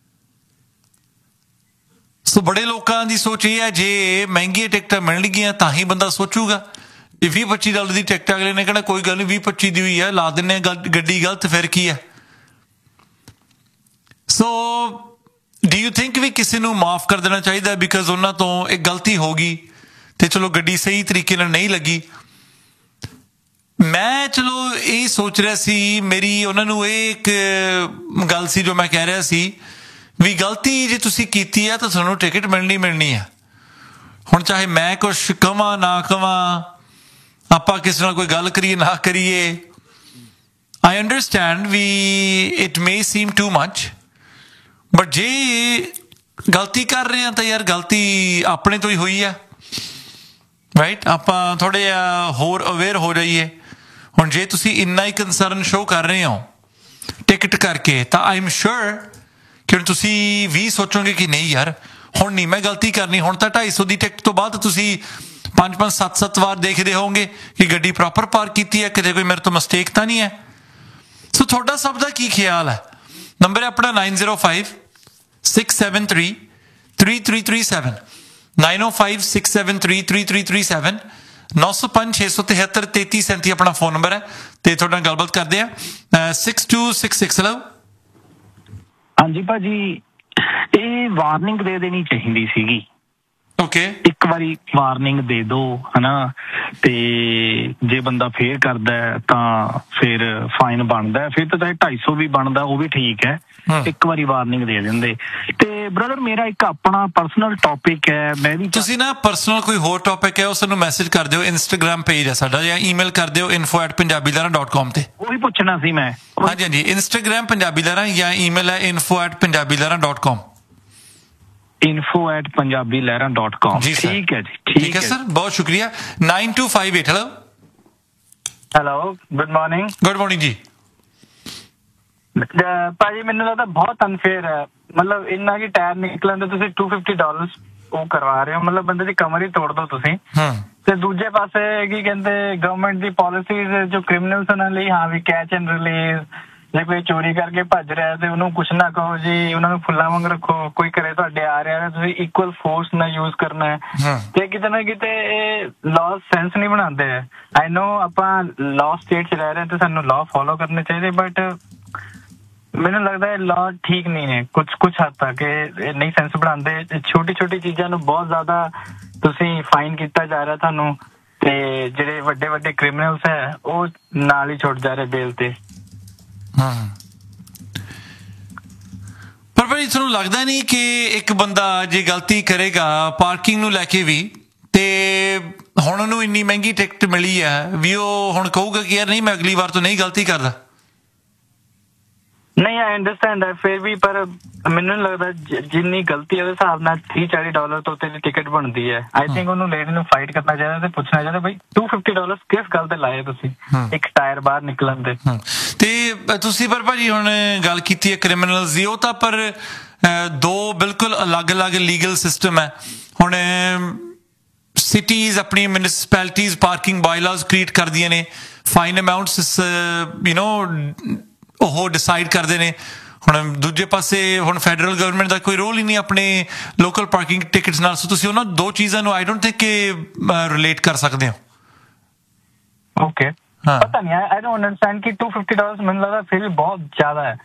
ਸੋ ਬੜੇ ਲੋਕਾਂ ਦੀ ਸੋਚ ਇਹ ਹੈ ਜੇ ਮਹਿੰਗੀਆਂ ਟਿਕਟਾਂ ਮਿਲਣਗੀਆਂ ਤਾਂ ਹੀ ਬੰਦਾ ਸੋਚੂਗਾ ਜੇ $20-25 ਦੀ ਟਿਕਟ ਅਗਲੇ ਨੇ ਕਹਿਣਾ ਕੋਈ ਗੱਲ ਨਹੀਂ 20-25 ਦੀ ਹੋਈ ਹੈ ਲਾ ਦਿੰਦੇ ਗੱਡੀ ਗਲਤ ਫਿਰ ਕੀ ਹੈ ਸੋ ਡੂ ਯੂ ਥਿੰਕ ਵੀ ਕਿਸੇ ਨੂੰ ਮਾਫ ਕਰ ਦੇਣਾ ਚਾਹੀਦਾ ਬਿਕਾਜ਼ ਉਹਨਾਂ ਤੋਂ ਇੱਕ ਗਲਤੀ ਹੋ ਗਈ ਤੇ ਚਲੋ ਗੱਡੀ ਸਹੀ ਤਰੀਕੇ ਨਾਲ ਨਹੀਂ ਲੱਗੀ ਮੈਂ ਚਲੋ ਇਹ ਸੋਚ ਰਿਹਾ ਸੀ ਮੇਰੀ ਉਹਨਾਂ ਨੂੰ ਇਹ ਇੱਕ ਗੱਲ ਸੀ ਜੋ ਮੈਂ ਕਹਿ ਰਿਹਾ ਸੀ ਵੀ ਗਲਤੀ ਜੇ ਤੁਸੀਂ ਕੀਤੀ ਹੈ ਤਾਂ ਤੁਹਾਨੂੰ ਟਿਕਟ ਮਿਲਣੀ ਹੈ ਹੁਣ ਚਾਹੇ ਮੈਂ ਕੁਛ ਕਵਾਂ ਨਾ ਕਵਾਂ ਆਪਾਂ ਕਿਸੇ ਨਾਲ ਕੋਈ ਗੱਲ ਕਰੀਏ ਨਾ ਕਰੀਏ I understand we it may seam too much but ਜੇ ਗਲਤੀ ਕਰ ਰਹੇ ਹਾਂ ਤਾਂ ਯਾਰ ਗਲਤੀ ਆਪਣੇ ਤੋਂ ਹੀ ਹੋਈ ਆ ਰਾਈਟ ਆਪਾਂ ਥੋੜ੍ਹੇ ਜਿਹਾ ਹੋਰ ਅਵੇਅਰ ਹੋ ਜਾਈਏ ਹੁਣ ਜੇ ਤੁਸੀਂ ਇੰਨਾ ਹੀ ਕੰਸਰਨ ਸ਼ੋਅ ਕਰ ਰਹੇ ਹੋ ਟਿਕਟ ਕਰਕੇ ਤਾਂ ਆਈ ਐਮ ਸ਼ੋਰ ਕਿ ਹੁਣ ਤੁਸੀਂ ਵੀ ਸੋਚੋਗੇ ਕਿ ਨਹੀਂ ਯਾਰ ਹੁਣ ਨਹੀਂ ਮੈਂ ਗਲਤੀ ਕਰਨੀ ਹੁਣ ਤਾਂ 250 ਦੀ ਟਿਕਟ ਤੋਂ ਬਾਅਦ ਤੁਸੀਂ 5-5 7-7 ਵਾਰ ਦੇਖਦੇ ਹੋਵੋਗੇ ਕਿ ਗੱਡੀ ਪ੍ਰੋਪਰ ਪਾਰਕ ਕੀਤੀ ਹੈ ਕਿਤੇ ਕੋਈ ਮੇਰੇ ਤੋਂ ਮਿਸਟੇਕ ਤਾਂ ਨਹੀਂ ਹੈ ਸੋ ਤੁਹਾਡਾ ਸਭ ਦਾ ਕੀ ਖਿਆਲ ਹੈ ਨੰਬਰ ਹੈ ਆਪਣਾ 905-673-3337 905-673-3337 905-673-3337 ਆਪਣਾ ਫੋਨ ਨੰਬਰ ਹੈ ਤੇ ਤੁਹਾਡੇ ਨਾਲ ਗੱਲਬਾਤ ਕਰਦੇ ਆ 6266 ਹੈਲੋ ਹਾਂਜੀ ਭਾਜੀ ਇਹ ਵਾਰਨਿੰਗ ਦੇ ਦੇਣੀ ਚਾਹੀਦੀ ਸੀਗੀ ਓਕੇ ਇੱਕ ਵਾਰੀ ਵਾਰਨਿੰਗ ਦੇ ਦਿਓ ਹਨਾ ਤੇ ਜੇ ਬੰਦਾ ਫੇਰ ਕਰਦਾ ਤਾਂ ਫਿਰ ਫਾਈਨ ਬਣਦਾ ਫਿਰ ਤਾਂ ਚਾਹੇ 250 ਵੀ ਬਣਦਾ ਉਹ ਵੀ ਠੀਕ ਹੈ ਇੱਕ ਵਾਰੀ ਵਾਰਨਿੰਗ ਦੇ ਦਿੰਦੇ ਤੇ ਬ੍ਰਦਰ ਮੇਰਾ ਇੱਕ ਆਪਣਾ ਪਰਸਨਲ ਟੌਪਿਕ ਹੈ ਮੈਂ ਵੀ ਤੁਸੀਂ ਨਾ ਪਰਸਨਲ ਕੋਈ ਹੋਰ ਟੌਪਿਕ ਹੈ ਉਸ ਨੂੰ ਮੈਸੇਜ ਕਰ ਦਿਓ ਇੰਸਟਾਗ੍ਰਾਮ ਪੇਜ ਹੈ ਸਾਡਾ ਜਾਂ ਈਮੇਲ ਕਰ ਦਿਓ info@punjabilehra.com ਤੇ ਉਹ ਵੀ ਪੁੱਛਣਾ ਸੀ ਮੈਂ ਹਾਂਜੀ ਇੰਸਟਾਗ੍ਰਾਮ ਪੰਜਾਬੀ ਲਹਿਰਾਂ ਜਾਂ ਈਮੇਲ ਹੈ info@punjabilehra.com info@punjabilehra.com ਠੀਕ ਹੈ ਜੀ ਠੀਕ ਹੈ ਸਰ ਬਹੁਤ ਸ਼ੁਕਰੀਆ 9258 ਹੈਲੋ ਗੁੱਡ ਮਾਰਨਿੰਗ ਜੀ ਭਾਜੀ ਮੈਨੂੰ ਲੱਗਦਾ ਬਹੁਤ ਅਨਫੇਅਰ ਹੈ ਮਤਲਬ ਇੰਨਾ ਕਿ ਟਾਇਰ ਨਿਕਲਣ ਦੇ ਤੁਸੀਂ $250 ਉਹ ਕਰਵਾ ਰਹੇ ਹੋ ਮਤਲਬ ਬੰਦੇ ਦੀ ਕਮਰ ਹੀ ਤੋੜ ਦੋ ਤੁਸੀਂ ਤੇ ਦੂਜੇ ਪਾਸੇ ਕੀ ਕਹਿੰਦੇ ਗਵਰਨਮੈਂਟ ਦੀ ਪਾਲਿਸੀਜ਼ ਜੋ ਕ੍ਰਿਮੀਨਲਸ ਉਹਨਾਂ ਲਈ ਹਾਂ ਵੀ ਕੈਚ ਐਂਡ ਰਿਲੀਜ਼ ਜੇ ਕੋਈ ਚੋਰੀ ਕਰਕੇ ਭੱਜ ਰਿਹਾ ਤੇ ਉਹਨੂੰ ਕੁਛ ਨਾ ਕਹੋ ਜੀ ਉਹਨਾਂ ਨੂੰ ਫੁੱਲਾਂ ਵਾਂਗ ਰੱਖੋ ਕੋਈ ਘਰੇ ਤੁਹਾਡੇ ਆ ਰਿਹਾ ਤੁਸੀਂ ਇਕੁਅਲ ਫੋਰਸ ਨਾਲ ਯੂਜ਼ ਕਰਨਾ ਹੈ ਤੇ ਕਿਤੇ ਨਾ ਕਿਤੇ ਇਹ ਲਾਅ ਸੈਂਸ ਨਹੀਂ ਬਣਾਉਂਦੇ ਆਈ ਨੋ ਆਪਾਂ ਲਾਅ ਸਟੇਟ 'ਚ ਰਹਿ ਰਹੇ ਤੇ ਸਾਨੂੰ ਲਾਅ ਫੋਲੋ ਕਰਨੇ ਚਾਹੀਦੇ ਬਟ ਮੈਨੂੰ ਲੱਗਦਾ ਹੈ ਲਾਅ ਠੀਕ ਨਹੀਂ ਹੈ ਕੁਛ ਹੱਦ ਤੱਕ ਇਹ ਨਹੀਂ ਸੈਂਸ ਬਣਾਉਂਦੇ ਛੋਟੀ ਚੀਜ਼ਾਂ ਨੂੰ ਬਹੁਤ ਜ਼ਿਆਦਾ ਤੁਸੀਂ ਫਾਈਨ ਕੀਤਾ ਜਾ ਰਿਹਾ ਤੁਹਾਨੂੰ ਤੇ ਜਿਹੜੇ ਵੱਡੇ ਕ੍ਰਿਮੀਨਲਸ ਹੈ ਉਹ ਨਾਲ ਹੀ ਛੁੱਟ ਜਾ ਰਹੇ ਬੇਲ ਤੇ ਪਰ ਭਾਈ ਤੁਹਾਨੂੰ ਲੱਗਦਾ ਨਹੀਂ ਕਿ ਇੱਕ ਬੰਦਾ ਜੇ ਗਲਤੀ ਕਰੇਗਾ ਪਾਰਕਿੰਗ ਨੂੰ ਲੈ ਕੇ ਵੀ ਤੇ ਹੁਣ ਉਹਨੂੰ ਇੰਨੀ ਮਹਿੰਗੀ ਟਿਕਟ ਮਿਲੀ ਹੈ ਵੀ ਉਹ ਹੁਣ ਕਹੂਗਾ ਕਿ ਯਾਰ ਨਹੀਂ ਮੈਂ ਅਗਲੀ ਵਾਰ ਤੋਂ ਨਹੀਂ ਗਲਤੀ ਕਰਦਾ ਨਹੀਂ ਆਈ ਅੰਡਰਸਟੈਂਡ ਹੈ ਫਿਰ ਵੀ ਪਰ ਮੈਨੂੰ ਲੱਗਦਾ ਜਿੰਨੀ ਗਲਤੀ ਉਹਦੇ ਹਿਸਾਬ ਨਾਲ $30-40 ਤੋਂ ਤੇਰੀ ਟਿਕਟ ਬਣਦੀ ਹੈ ਆਈ ਥਿੰਕ ਉਹਨੂੰ ਲੇਡੀ ਨੂੰ ਫਾਈਟ ਕਰਨਾ ਚਾਹੀਦਾ ਤੇ ਪੁੱਛਣਾ ਚਾਹੀਦਾ ਬਈ $250 ਕਿਸ ਗੱਲ ਤੇ ਲਾਏ ਤੁਸੀਂ ਇੱਕ ਟਾਇਰ ਬਾਹਰ ਨਿਕਲਣ ਦੇ ਤੇ ਤੁਸੀਂ ਪਰ ਭਾਜੀ ਹੁਣ ਗੱਲ ਕੀਤੀ ਹੈ ਕ੍ਰਿਮੀਨਲਸ ਦੀ ਉਹ ਤਾਂ ਪਰ ਦੋ ਬਿਲਕੁਲ ਅਲੱਗ-ਅਲੱਗ ਲੀਗਲ ਸਿਸਟਮ ਹੈ ਹੁਣ ਸਿਟੀਜ਼ ਆਪਣੀ ਮਿਊਨਿਸਪੈਲਿਟੀਜ਼ ਪਾਰਕਿੰਗ ਬਾਇਲਾਜ਼ ਕ੍ਰੀਏਟ ਕਰਦੀਆਂ ਨੇ ਫਾਈਨ ਅਮਾਊਂਟਸ ਉਹ ਡਿਸਾਈਡ ਕਰਦੇ ਨੇ ਹੁਣ ਦੂਜੇ ਪਾਸੇ ਹੁਣ ਫੈਡਰਲ ਗਵਰਨਮੈਂਟ ਦਾ ਕੋਈ ਰੋਲ ਹੀ ਨਹੀਂ ਆਪਣੇ ਲੋਕਲ ਪਾਰਕਿੰਗ ਟਿਕਟਸ ਨਾਲ ਸੋ ਤੁਸੀਂ ਉਹਨਾਂ ਦੋ ਚੀਜ਼ਾਂ ਨੂੰ ਆਈ ਡੋਂਟ ਥਿੰਕ ਕਿ ਰਿਲੇਟ ਕਰ ਸਕਦੇ ਹੋ ਓਕੇ ਪਤਾ ਨਹੀਂ ਆਈ ਡੋਂਟ ਅੰਡਰਸਟੈਂਡ ਕਿ $250 ਮੈਨੂੰ ਲੱਗਦਾ ਫਿਰ ਵੀ ਬਹੁਤ ਜ਼ਿਆਦਾ ਹੈ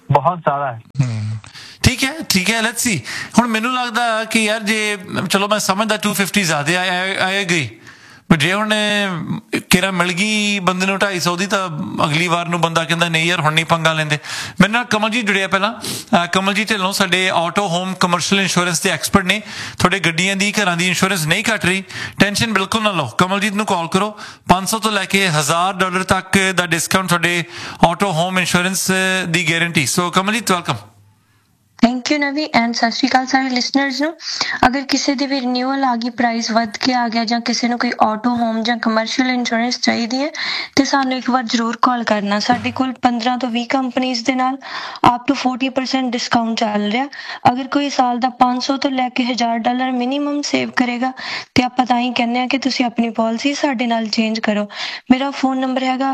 ਠੀਕ ਹੈ ਲੈਟਸ ਸੀ ਹੁਣ ਮੈਨੂੰ ਲੱਗਦਾ ਕਿ ਯਾਰ ਜੇ ਚਲੋ ਮੈਂ ਸਮਝਦਾ 250 ਜ਼ਿਆਦਾ ਆਈ ਐਗਰੀ ਜੇ ਹੁਣ ਕਿਰਾ ਮਿਲ ਗਈ ਬੰਦੇ ਨੂੰ 250 ਦੀ ਤਾਂ ਅਗਲੀ ਵਾਰ ਨੂੰ ਬੰਦਾ ਕਹਿੰਦਾ ਨਹੀਂ ਯਾਰ ਹੁਣ ਨਹੀਂ ਪੰਗਾ ਲੈਂਦੇ। ਮੇਰੇ ਨਾਲ ਕਮਲਜੀਤ ਜੁੜਿਆ ਪਹਿਲਾਂ। ਕਮਲਜੀਤ ਢਿੱਲੋਂ ਸਾਡੇ ਆਟੋ ਹੋਮ ਕਮਰਸ਼ੀਅਲ ਇੰਸ਼ੋਰੈਂਸ ਦੇ ਐਕਸਪਰਟ ਨੇ। ਤੁਹਾਡੇ ਗੱਡੀਆਂ ਦੀ ਘਰਾਂ ਦੀ ਇੰਸ਼ੋਰੈਂਸ ਨਹੀਂ ਕੱਟ ਰਹੀ, ਟੈਨਸ਼ਨ ਬਿਲਕੁਲ ਨਾ ਲਓ, ਕਮਲਜੀਤ ਨੂੰ ਕਾਲ ਕਰੋ। $500 ਤੋਂ ਲੈ ਕੇ $1000 ਤੱਕ ਦਾ ਡਿਸਕਾਊਂਟ ਤੁਹਾਡੇ auto home insurance the guarantee. So Kamaljit welcome. Thank you ਨਵੀ ਐਂਡ ਸਤਿ ਸ਼੍ਰੀ ਅਕਾਲ ਸਾਰੇ ਲਿਸਨਰਸ ਨੂੰ। ਅਗਰ ਕਿਸੇ ਦੀ ਵੀ ਰਿਨਿਊਅਲ ਆ ਗਈ, ਪ੍ਰਾਈਸ ਵੱਧ ਕੇ ਆ ਗਿਆ ਜਾਂ ਕਿਸੇ ਨੂੰ ਕੋਈ ਆਟੋ ਹੋਮ ਜਾਂ ਕਮਰਸ਼ੀਅਲ ਇੰਸ਼ੋਰੈਂਸ ਚਾਹੀਦੀ ਹੈ ਤੇ ਸਾਨੂੰ ਇੱਕ ਵਾਰ ਜ਼ਰੂਰ ਕਾਲ ਕਰਨਾ। ਸਾਡੇ ਕੋਲ 15 ਤੋਂ 20 ਕੰਪਨੀਆਂ ਦੇ ਨਾਲ ਅਪ ਟੂ 40% ਡਿਸਕਾਊਂਟ ਚੱਲ ਰਿਹਾ। ਅਗਰ ਕੋਈ ਸਾਲ ਦਾ $500 ਤੋਂ ਲੈ ਕੇ $1000 ਮਿਨੀਮਮ ਸੇਵ ਕਰੇਗਾ ਤੇ ਆਪਾਂ ਤਾਂ ਹੀ ਕਹਿੰਦੇ ਆ ਕਿ ਤੁਸੀਂ ਆਪਣੀ ਪਾਲਿਸੀ ਸਾਡੇ ਨਾਲ ਚੇਂਜ ਕਰੋ। ਮੇਰਾ ਫੋਨ ਨੰਬਰ ਹੈਗਾ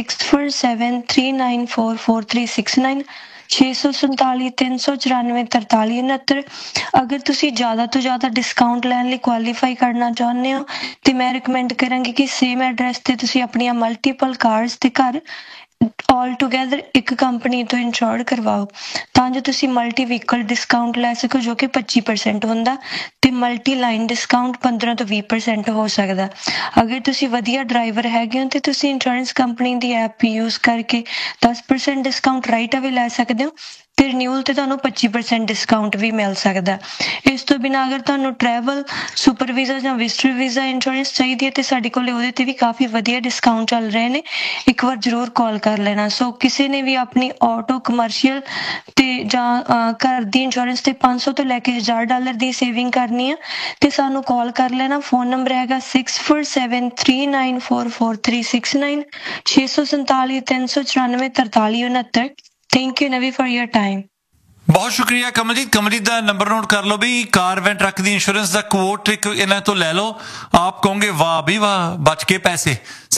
6473944369 647 394 4369। ਅਗਰ ਤੁਸੀਂ ਜ਼ਿਆਦਾ ਤੋਂ ਜ਼ਿਆਦਾ ਡਿਸਕਾਊਂਟ ਲੈਣ ਲਈ ਕੁਆਲੀਫਾਈ ਕਰਨਾ ਚਾਹੁੰਦੇ ਹੋ ਤੇ ਮੈਂ ਰਿਕਮੈਂਡ ਕਰਾਂਗੀ ਕਿ ਸੇਮ ਐਡਰੈਸ ਤੇ ਤੁਸੀਂ ਆਪਣੀਆਂ ਮਲਟੀਪਲ ਕਾਰਸ ਤੇ ਘਰ ਆਲ ਟੂਗੇਦਰ ਇੱਕ ਕੰਪਨੀ ਤੋਂ ਇੰਸ਼ੋਰ ਕਰਵਾਓ ਤਾਂ ਜੋ ਤੁਸੀਂ ਮਲਟੀ ਵਹੀਕਲ ਡਿਸਕਾਊਂਟ ਲੈ ਸਕੋ ਜੋ ਕਿ 25% ਹੁੰਦਾ ਤੇ ਮਲਟੀ ਲਾਈਨ ਡਿਸਕਾਊਂਟ 15 ਤੋਂ 20% ਹੋ ਸਕਦਾ। ਅਗਰ ਤੁਸੀਂ ਵਧੀਆ ਡਰਾਈਵਰ ਹੈਗੇ ਹੋ ਤੇ ਤੁਸੀਂ ਇੰਸ਼ੋਰੈਂਸ ਕੰਪਨੀ ਦੀ ਐਪ ਯੂਜ਼ ਕਰਕੇ 10% ਡਿਸਕਾਊਂਟ ਰਾਈਟ ਅਵੇ ਲੈ ਸਕਦੇ ਹੋ ਤੇ ਰਿਨਿਊਅਲ ਤੇ ਤੁਹਾਨੂੰ 25% ਡਿਸਕਾਊਂਟ ਵੀ ਮਿਲ ਸਕਦਾ। ਇਸ ਤੋਂ ਬਿਨਾਂ ਅਗਰ ਤੁਹਾਨੂੰ ਟਰੈਵਲ, ਸੁਪਰ ਵੀਜ਼ਾ ਜਾਂ ਵਿਜ਼ਟਰ ਵੀਜ਼ਾ ਇੰਸ਼ੋਰੈਂਸ ਚਾਹੀਦੀ ਹੈ ਤੇ ਸਾਡੇ ਕੋਲ ਉਹਦੇ ਤੇ ਵੀ ਕਾਫੀ ਵਧੀਆ ਡਿਸਕਾਊਂਟ ਚੱਲ ਰਹੇ ਨੇ, ਇੱਕ ਵਾਰ ਜ਼ਰੂਰ ਕਾਲ ਕਰ ਲੈਣਾ। ਸੋ ਕਿਸੇ ਨੇ ਵੀ ਆਪਣੀ ਆਟੋ, ਕਮਰਸ਼ੀਅਲ ਤੇ ਜਾਂ ਘਰ ਦੀ ਇੰਸ਼ੋਰੈਂਸ ਤੇ $500 ਤੋਂ ਲੈ ਕੇ $1000 ਦੀ ਸੇਵਿੰਗ ਕਰਨੀ ਆ ਤੇ ਸਾਨੂੰ ਕਾਲ ਕਰ ਲੈਣਾ। ਫੋਨ ਨੰਬਰ ਹੈਗਾ 6473944369 647 394 4369। ਥੈਂਕ ਯੂ ਨਵੀ ਫॉर योर टाइम। ਬਹੁਤ ਸ਼ੁਕਰੀਆ ਕਮਲਜੀਤ। ਕਮਲਜੀਤ ਦਾ ਨੰਬਰ ਨੋਟ ਕਰ ਲਓ ਵੀ ਕਾਰ ਵੈਨ ਟਰੱਕ ਦੀ ਇੰਸ਼ੋਰੈਂਸ ਦਾ ਕੋਟ ਇੱਕ ਇਹਨਾਂ ਤੋਂ ਲੈ ਲਓ। ਆਪ ਕਹੋਗੇ ਵਾਹ ਵੀ ਵਾਹ, ਬਚ ਕੇ ਪੈਸੇ।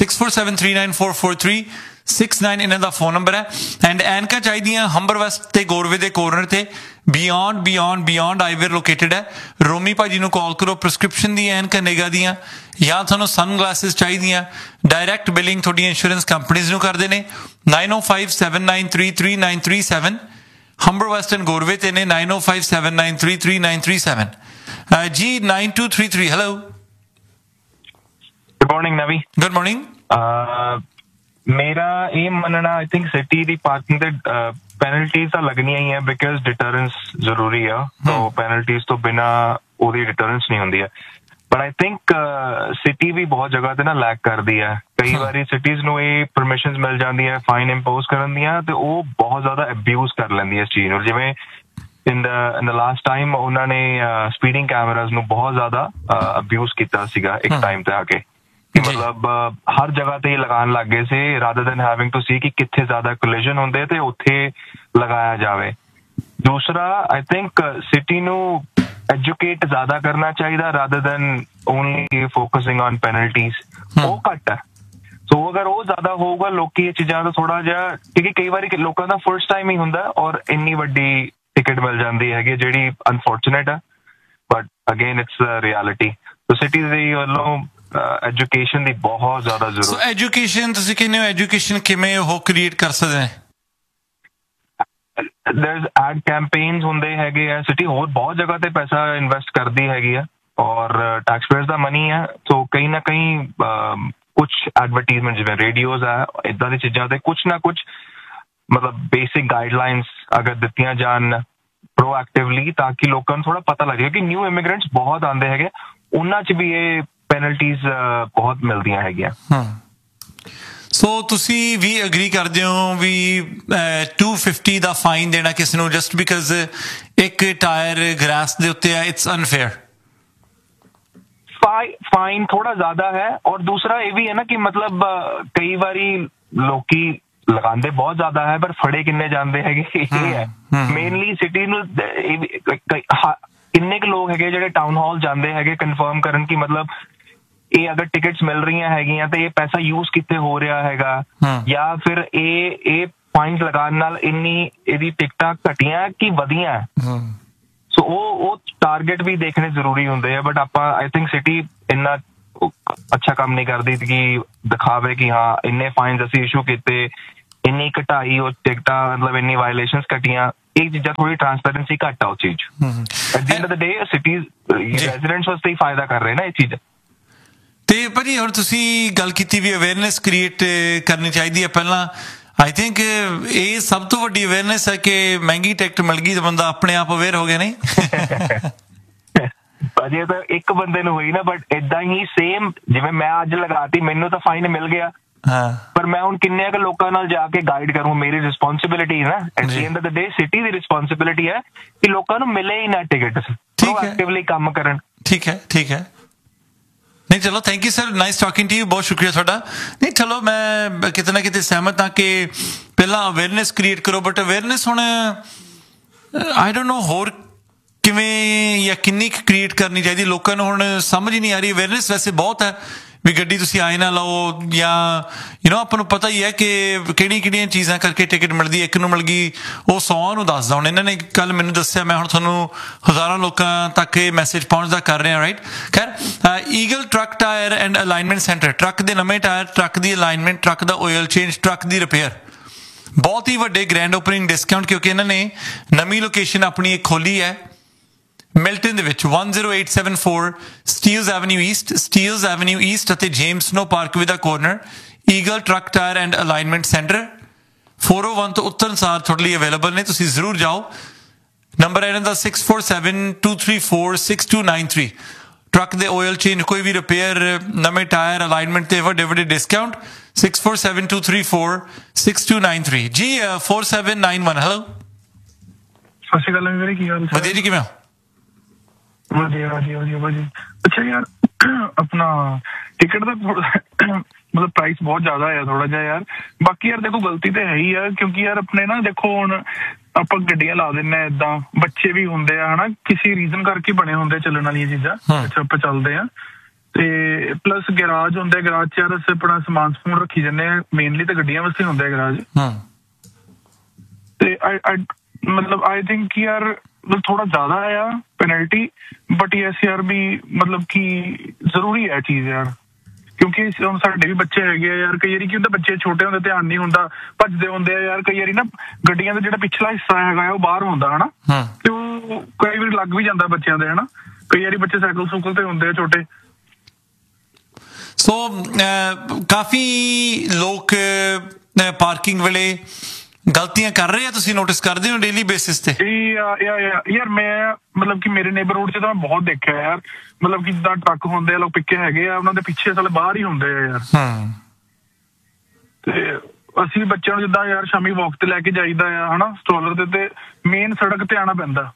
6473944369 ਇਹਨਾਂ ਦਾ ਫੋਨ ਨੰਬਰ ਹੈ। ਐਂਡ ਐਨਕਾਂ ਚਾਹੀਦੀਆਂ ਹੰਬਰ ਵੈਸਟ ਤੇ ਗੋਰਵੇ ਦੇ ਕੋਰਨਰ ਤੇ ਬਿਯੋਂਡ ਆਈਵੇਅਰ ਲੋਕੇਟਡ ਹੈ। ਰੋਮੀ ਭਾਜੀ ਨੂੰ ਕਾਲ ਕਰੋ। ਪ੍ਰਿਸਕ੍ਰਿਪਸ਼ਨ ਦੀ ਐਨਕਾਂ ਨਿਗਾਹ ਦੀਆਂ ਜਾਂ ਤੁਹਾਨੂੰ ਸਨ ਗਲਾਸਿਸ ਚਾਹੀਦੀਆਂ, ਡਾਇਰੈਕਟ ਬਿਲਿੰਗ ਤੁਹਾਡੀਆਂ ਇੰਸ਼ੋਰੈਂਸ ਕੰਪਨੀਜ਼ ਨੂੰ ਕਰਦੇ ਨੇ। 9057933937 ਹੰਬਰ ਵੈਸਟ ਐਂਡ ਗੋਰਵੇ ਤੇ ਨੇ 9057933937 ਜੀ 9233। ਹੈਲੋ, ਗੁੱਡ ਮਾਰਨਿੰਗ ਨਵੀ। Good morning. ਮੇਰਾ ਇਹ ਮੰਨਣਾ I think city the parking ਤੇ ਪੈਨਲਟੀਜ਼ ਤਾਂ ਲੱਗਣੀਆਂ ਹੀ ਹੈ ਬਿਕਾਜ਼ ਡਿਟਰੈਂਸ ਜ਼ਰੂਰੀ ਆ। ਸੋ ਪੈਨਲਟੀਜ਼ ਤੋਂ ਬਿਨਾ ਉਹਦੀ ਡਿਟਰੈਂਸ ਨਹੀਂ ਹੁੰਦੀ ਹੈ। ਬਟ ਆਈ ਥਿੰਕ ਸਿਟੀ ਵੀ ਬਹੁਤ ਜਗ੍ਹਾ ਤੇ ਨਾ ਲੈਕ ਕਰਦੀ ਹੈ। ਕਈ ਵਾਰੀ ਸਿਟੀਜ਼ ਨੂੰ ਇਹ ਪਰਮਿਸ਼ਨਸ ਮਿਲ ਜਾਂਦੀਆਂ ਫਾਈਨ ਇੰਪੋਜ਼ ਕਰਨ ਦੀਆਂ ਤੇ ਉਹ ਬਹੁਤ ਜ਼ਿਆਦਾ ਅਬਿਊਜ਼ ਕਰ ਲੈਂਦੀ ਹੈ ਇਸ ਚੀਜ਼ ਨੂੰ। ਜਿਵੇਂ ਇਨ ਦਾ ਲਾਸਟ ਟਾਈਮ ਉਹਨਾਂ ਨੇ ਸਪੀਡਿੰਗ ਕੈਮਰਾਜ਼ ਨੂੰ ਬਹੁਤ ਜ਼ਿਆਦਾ ਅਬਿਊਜ਼ ਕੀਤਾ ਸੀਗਾ ਇੱਕ ਟਾਈਮ ਤੇ ਆ ਕੇ, ਕਿ ਮਤਲਬ ਹਰ ਜਗ੍ਹਾ ਤੇ ਲਗਾਉਣ ਲੱਗ ਗਏ ਸੀ ਰਾਦਰ ਦੈਨ ਹੈਵਿੰਗ ਟੂ ਸੀ ਕਿ ਕਿੱਥੇ ਜ਼ਿਆਦਾ ਕੋਲਿਜਨ ਹੁੰਦੇ ਤੇ ਉੱਥੇ ਲਗਾਇਆ ਜਾਵੇ। ਦੂਸਰਾ ਆਈ ਥਿੰਕ ਸਿਟੀ ਨੂੰ ਐਜੂਕੇਟ ਜ਼ਿਆਦਾ ਕਰਨਾ ਚਾਹੀਦਾ rather then only focusing on penalties. ਉਹ ਘੱਟ ਹੈ। ਸੋ ਅਗਰ ਉਹ ਜ਼ਿਆਦਾ ਹੋਊਗਾ ਲੋਕੀ ਇਹ ਚੀਜ਼ਾਂ ਦਾ ਥੋੜਾ ਜਿਹਾ, ਕਿਉਂਕਿ ਕਈ ਵਾਰੀ ਲੋਕਾਂ ਦਾ ਫਰਸਟ ਟਾਈਮ ਹੀ ਹੁੰਦਾ ਔਰ ਇੰਨੀ ਵੱਡੀ ਟਿਕਟ ਮਿਲ ਜਾਂਦੀ ਹੈਗੀ ਜਿਹੜੀ ਅਨਫੋਰਚੂਨੇਟ ਹੈ but again it's reality. So city ਦੇ ਵੱਲੋਂ ਐਜੂਕੇਸ਼ਨ ਦੀ ਬਹੁਤ ਜ਼ਿਆਦਾ ਜ਼ਰੂਰਤ। ਸੋ ਐਜੂਕੇਸ਼ਨ ਤੁਸੀਂ ਕਹਿੰਦੇ ਹੋ, ਐਜੂਕੇਸ਼ਨ ਕਿਵੇਂ ਉਹ ਕ੍ਰੀਏਟ ਕਰ ਸਕਦੇ ਨੇ? there's ad campaigns ਹੁੰਦੇ ਹੈਗੇ ਆ। ਸਿਟੀ ਹੋਰ ਬਹੁਤ ਜਗ੍ਹਾ ਤੇ ਪੈਸਾ ਇਨਵੈਸਟ ਕਰਦੀ ਹੈਗੀ ਆ ਔਰ ਟੈਕਸ ਪੇਅਰਸ ਦਾ ਮਨੀ ਹੈ। ਸੋ ਕहीं ਨਾ ਕहीं ਕੁਛ ਐਡਵਰਟੀਜ਼ਮੈਂਟ ਜਿਵੇਂ ਰੇਡੀਓਜ਼ ਆ ਏਦਾਂ ਦੀ ਚੀਜ਼ਾਂ ਤੇ ਕੁਛ ਨਾ ਕੁਛ ਮਤਲਬ ਬੇਸਿਕ ਗਾਈਡਲਾਈਨਸ ਅਗਰ ਦਿੱਤੀਆਂ ਜਾਣ ਪ੍ਰੋਐਕਟਿਵਲੀ ਤਾਂ ਕਿ ਲੋਕਾਂ ਨੂੰ ਥੋੜਾ ਪਤਾ ਲੱਗੇ ਕਿ ਨਿਊ ਇਮੀਗ੍ਰੈਂਟਸ ਬਹੁਤ ਆਉਂਦੇ ਹੈਗੇ, ਉਹਨਾਂ 'ਚ ਵੀ ਇਹ ਪੈਨਲਟੀਜ਼ ਬਹੁਤ ਮਿਲਦੀਆਂ ਹੈਗੀਆਂ। ਸੋ ਤੁਸੀਂ ਵੀ ਅਗਰੀ ਕਰਦੇ ਹੋ ਵੀ 250 ਦਾ ਫਾਈਨ ਦੇਣਾ ਕਿਸੇ ਨੂੰ ਜਸਟ ਬਿਕਾਜ਼ ਇੱਕ ਟਾਇਰ ਗ੍ਰਾਸ ਦੇ ਉੱਤੇ ਹੈ? It's unfair. ਫਾਈਨ ਥੋੜਾ ਜ਼ਿਆਦਾ ਹੈ ਔਰ ਦੂਸਰਾ ਇਹ ਵੀ ਹੈ ਨਾ ਕਿ ਮਤਲਬ ਕਈ ਵਾਰੀ ਲੋਕੀ ਲਗਾਉਂਦੇ ਬਹੁਤ ਜ਼ਿਆਦਾ ਹੈ ਪਰ ਫੜੇ ਕਿੰਨੇ ਜਾਂਦੇ ਹੈਗੇ ਇਹ ਹੈ ਮੇਨਲੀ ਸਿਟੀ ਨੂੰ। ਕਿੰਨੇ ਕੁ ਲੋਕ ਹੈਗੇ ਜਿਹੜੇ ਟਾਊਨ ਹਾਲ ਜਾਂਦੇ ਹੈਗੇ ਕਨਫਰਮ ਕਰਨ ਕਿ ਮਤਲਬ ਇਹ ਅਗਰ ਟਿਕਟਸ ਮਿਲ ਰਹੀਆਂ ਹੈਗੀਆਂ ਤੇ ਇਹ ਪੈਸਾ ਯੂਜ਼ ਕਿੱਥੇ ਹੋ ਰਿਹਾ ਹੈਗਾ ਜਾਂ ਫਿਰ ਇਹ ਫਾਈਨਸ ਲਗਾਉਣ ਨਾਲ ਇੰਨੀ ਇਹਦੀ ਟਿਕਟਾਂ ਘਟੀਆਂ ਕਿ ਵਧੀਆਂ। ਸੋ ਉਹ ਟਾਰਗੇਟ ਵੀ ਦੇਖਣੇ ਜ਼ਰੂਰੀ ਹੁੰਦੇ ਆ ਬਟ ਆਪਾਂ ਆਈ ਥਿੰਕ ਸਿਟੀ ਇੰਨਾ ਅੱਛਾ ਕੰਮ ਨਹੀਂ ਕਰਦੀ ਕਿ ਦਿਖਾਵੇ ਕਿ ਹਾਂ ਇੰਨੇ ਫਾਈਨਸ ਅਸੀਂ ਇਸ਼ੂ ਕੀਤੇ, ਇੰਨੀ ਘਟਾਈ ਉਹ ਟਿਕਟਾਂ, ਮਤਲਬ ਇੰਨੀ ਵਾਇਲੇਸ਼ਨਸ ਘਟੀਆਂ। ਇਹ ਚੀਜ਼ਾਂ ਥੋੜੀ ਟਰਾਂਸਪੇਰੈਂਸੀ ਘੱਟ ਆ ਉਹ ਚੀਜ਼। At the end of the day cities residents ਵਾਸਤੇ ਹੀ ਫਾਇਦਾ ਕਰ ਰਹੇ ਨਾ ਇਹ ਚੀਜ਼। ਤੇ ਭਾਜੀ ਹੁਣ ਤੁਸੀਂ ਗੱਲ ਕੀਤੀ ਵੀ ਅਵੇਅਰਨੈਸ ਕ੍ਰੀਏਟ ਕਰਨੀ ਚਾਹੀਦੀ ਹੈ ਪਹਿਲਾਂ ਆਈ ਥਿੰਕ ਇਹ ਸਭ ਤੋਂ ਵੱਡੀ ਅਵੇਅਰਨੈਸ ਹੈ ਕਿ ਮਹਿੰਗੀ ਟਿਕਟ ਮਿਲ ਗਈ ਤਾਂ ਬੰਦਾ ਆਪਣੇ ਆਪ ਅਵੇਅਰ ਹੋ ਗਿਆ ਨਹੀਂ ਭਾਜੀ ਤਾਂ ਇੱਕ ਬੰਦੇ ਨੂੰ ਹੋਈ ਨਾ ਬਟ ਏਦਾਂ ਹੀ ਸੇਮ ਜਿਵੇਂ ਮੈਂ ਅੱਜ ਲਗਾਤੀ ਮੈਨੂੰ ਤਾਂ ਫਾਈਨ ਮਿਲ ਗਿਆ ਪਰ ਮੈਂ ਹੁਣ ਕਿੰਨੇ ਕੁ ਲੋਕਾਂ ਨਾਲ ਜਾ ਕੇ ਗਾਈਡ ਕਰੂੰ ਮੇਰੀ ਰਿਸਪੌਂਸਿਬਿਲਿਟੀ ਹੈ ਨਾ at the end of the day city the responsibility ਹੈ ਕਿ ਲੋਕਾਂ ਨੂੰ ਮਿਲੇ ਹੀ ਨਾ ਟਿਕਟਸ ਪ੍ਰੋਐਕਟਿਵਲੀ ਕੰਮ ਕਰਨ ਠੀਕ ਹੈ ਨਹੀਂ ਚਲੋ thank you sir nice talking to you ਬਹੁਤ ਸ਼ੁਕਰੀਆ ਤੁਹਾਡਾ ਨਹੀਂ ਚਲੋ ਮੈਂ ਕਿਤੇ ਨਾ ਕਿਤੇ ਸਹਿਮਤ ਹਾਂ ਕਿ ਪਹਿਲਾਂ ਅਵੇਅਰਨੈਸ ਕ੍ਰੀਏਟ ਕਰੋ ਬਟ ਅਵੇਅਰਨੈਸ ਹੁਣ ਆਈ ਡੋਂਟ ਨੋ ਹੋਰ ਕਿਵੇਂ ਜਾਂ ਕਿੰਨੀ ਕੁ ਕ੍ਰੀਏਟ ਕਰਨੀ ਚਾਹੀਦੀ ਲੋਕਾਂ ਨੂੰ ਹੁਣ ਸਮਝ ਹੀ ਨਹੀਂ ਆ ਰਹੀ ਅਵੇਅਰਨੈਸ ਵੈਸੇ ਬਹੁਤ ਹੈ ਵੀ ਗੱਡੀ ਤੁਸੀਂ ਆਏ ਨਾ ਲਓ ਜਾਂ ਆਪਾਂ ਨੂੰ ਪਤਾ ਹੀ ਹੈ ਕਿ ਕਿਹੜੀਆਂ ਚੀਜ਼ਾਂ ਕਰਕੇ ਟਿਕਟ ਮਿਲਦੀ ਇੱਕ ਨੂੰ ਮਿਲ ਗਈ ਉਹ 100 ਨੂੰ ਦੱਸਦਾ ਹੁਣ ਇਹਨਾਂ ਨੇ ਕੱਲ ਮੈਨੂੰ ਦੱਸਿਆ ਮੈਂ ਹੁਣ ਤੁਹਾਨੂੰ ਹਜ਼ਾਰਾਂ ਲੋਕਾਂ ਤੱਕ ਇਹ ਮੈਸੇਜ ਪਹੁੰਚਦਾ ਕਰ ਰਿਹਾ ਰਾਈਟ ਖੈਰ eagle truck tyre and alignment centre truck ਦੇ ਨਵੇਂ ਟਾਇਰ ਟਰੱਕ ਦੀ ਅਲਾਈਨਮੈਂਟ ਟਰੱਕ ਦਾ ਆਇਲ ਚੇਂਜ ਟਰੱਕ ਦੀ ਰਿਪੇਅਰ ਬਹੁਤ ਹੀ ਵੱਡੇ ਗ੍ਰੈਂਡ ਓਪਨਿੰਗ ਡਿਸਕਾਊਂਟ ਕਿਉਂਕਿ ਇਹਨਾਂ ਨੇ ਨਵੀਂ ਲੋਕੇਸ਼ਨ ਆਪਣੀ ਇੱਕ ਖੋਲੀ ਹੈ ਮਿਲਟਨ ਦੇ ਵਿੱਚ 10874 ਸਟੀਲਜ਼ ਐਵਨਿਊ ਈਸਟ ਅਤੇ James snow Parkway the corner eagle truck tyre and alignment centre 401 ਤੋਂ ਉੱਤਰ ਅਨੁਸਾਰ ਤੁਹਾਡੇ ਲਈ ਅਵੇਲੇਬਲ ਨੇ ਤੁਸੀਂ ਜ਼ਰੂਰ ਜਾਓ ਨੰਬਰ ਇਹਨਾਂ ਦਾ 6472346293 ਟਰੱਕ ਦੇ ਆਇਲ ਚੇਂਜ ਕੋਈ ਵੀ ਰਿਪੇਅਰ ਨਵੇਂ ਟਾਇਰ ਅਲਾਈਨਮੈਂਟ ਤੇ ਵੱਡੇ ਡਿਸਕਾਊਂਟ 6472346293 ਜੀ 4791 ਹੈਲੋ ਸਤਿ ਸ਼੍ਰੀ ਅਕਾਲ ਵੀਰੇ ਕੀ ਹਾਲ ਵਧੀਆ ਜੀ ਕਿਵੇਂ ਹੋ ਵਧੀਆ ਭਾਜੀ ਅੱਛਾ ਯਾਰ ਆਪਣਾ ਟਿਕਟ ਦਾ ਮਤਲਬ ਪ੍ਰਾਈਸ ਬਹੁਤ ਜ਼ਿਆਦਾ ਆ ਥੋੜਾ ਜਿਹਾ ਯਾਰ ਬਾਕੀ ਯਾਰ ਦੇਖੋ ਗਲਤੀ ਤੇ ਹੈ ਹੀ ਆ ਕਿਉਂਕਿ ਯਾਰ ਆਪਣੇ ਨਾ ਦੇਖੋ ਹੁਣ ਆਪਾਂ ਗੱਡੀਆਂ ਲਾ ਦਿੰਦੇ ਆ ਏਦਾਂ ਬੱਚੇ ਵੀ ਹੁੰਦੇ ਆ ਹਨਾ ਕਿਸੇ ਰੀਜ਼ਨ ਕਰਕੇ ਬਣੇ ਹੁੰਦੇ ਚੱਲਣ ਵਾਲੀਆਂ ਚੀਜ਼ਾਂ ਅੱਛਾ ਆਪਾਂ ਚੱਲਦੇ ਆ ਤੇ ਪਲੱਸ ਗੈਰਾਜ ਹੁੰਦੇ ਗੈਰਾਜ ਚ ਯਾਰ ਅਸੀਂ ਆਪਣਾ ਸਮਾਨ ਸਮੂਨ ਰੱਖੀ ਜਾਂਦੇ ਆ ਮੇਨਲੀ ਤਾਂ ਗੱਡੀਆਂ ਵਾਸਤੇ ਹੁੰਦੇ ਆ ਗੈਰਾਜ ਤੇ ਮਤਲਬ ਆਈ ਥਿੰਕ ਯਾਰ ਮਤਲਬ ਥੋੜਾ ਜ਼ਿਆਦਾ ਆ ਪੈਨਲਟੀ ਬਟ ਯੈਸ ਯਾਰ ਵੀ ਮਤਲਬ ਕਿ ਜ਼ਰੂਰੀ ਹੈ ਚੀਜ਼ ਯਾਰ ਕਿਉਂਕਿ ਹੁਣ ਸਾਡੇ ਵੀ ਬੱਚੇ ਹੈਗੇ ਆ ਯਾਰ ਕਈ ਵਾਰੀ ਕੀ ਹੁੰਦਾ ਬੱਚੇ ਛੋਟੇ ਹੁੰਦੇ ਧਿਆਨ ਨਹੀਂ ਹੁੰਦਾ ਭੱਜਦੇ ਹੁੰਦੇ ਆ ਯਾਰ ਕਈ ਵਾਰੀ ਨਾ ਗੱਡੀਆਂ ਦਾ ਜਿਹੜਾ ਪਿਛਲਾ ਹਿੱਸਾ ਹੈਗਾ ਉਹ ਬਾਹਰ ਹੁੰਦਾ ਹਨਾ ਤੇ ਉਹ ਕਈ ਵਾਰੀ ਲੱਗ ਵੀ ਜਾਂਦਾ ਬੱਚਿਆਂ ਦੇ ਹਨਾ ਕਈ ਵਾਰੀ ਬੱਚੇ ਸਾਈਕਲ ਸੁਕਲ ਤੇ ਹੁੰਦੇ ਆ ਛੋਟੇ ਸੋ ਕਾਫੀ ਲੋਕ ਪਾਰਕਿੰਗ ਵੇਲੇ ਗਲਤੀਆਂ ਕਰ ਰਹੇ ਆ ਤੁਸੀਂ ਨੋਟਿਸ ਕਰਦੇ ਹੋ ਡੇਲੀ ਬੇਸਿਸ ਤੇ ਯਾਰ ਮੈਂ ਮਤਲਬ ਕਿ ਮੇਰੇ ਨੇਬਰਹੁੱਡ 'ਚ ਤਾਂ ਮੈਂ ਬਹੁਤ ਦੇਖਿਆ ਯਾਰ ਮਤਲਬ ਕਿ ਜਿੱਦਾਂ ਟਰੱਕ ਹੁੰਦੇ ਆ ਲੋਕ ਪਿੱਛੇ ਹੈਗੇ ਆ ਉਹਨਾਂ ਦੇ ਪਿੱਛੇ ਸਾਲੇ ਬਾਹਰ ਹੀ ਹੁੰਦੇ ਆ ਯਾਰ ਤੇ ਅਸੀਂ ਬੱਚਿਆਂ ਨੂੰ ਜਿੱਦਾਂ ਯਾਰ ਸ਼ਾਮੀ ਵਾਕ ਤੇ ਲੈ ਕੇ ਜਾਈਦਾ ਆ ਹਨਾ ਸਟ੍ਰੋਲਰ ਤੇ ਮੇਨ ਸੜਕ ਤੇ ਆਉਣਾ ਪੈਂਦਾ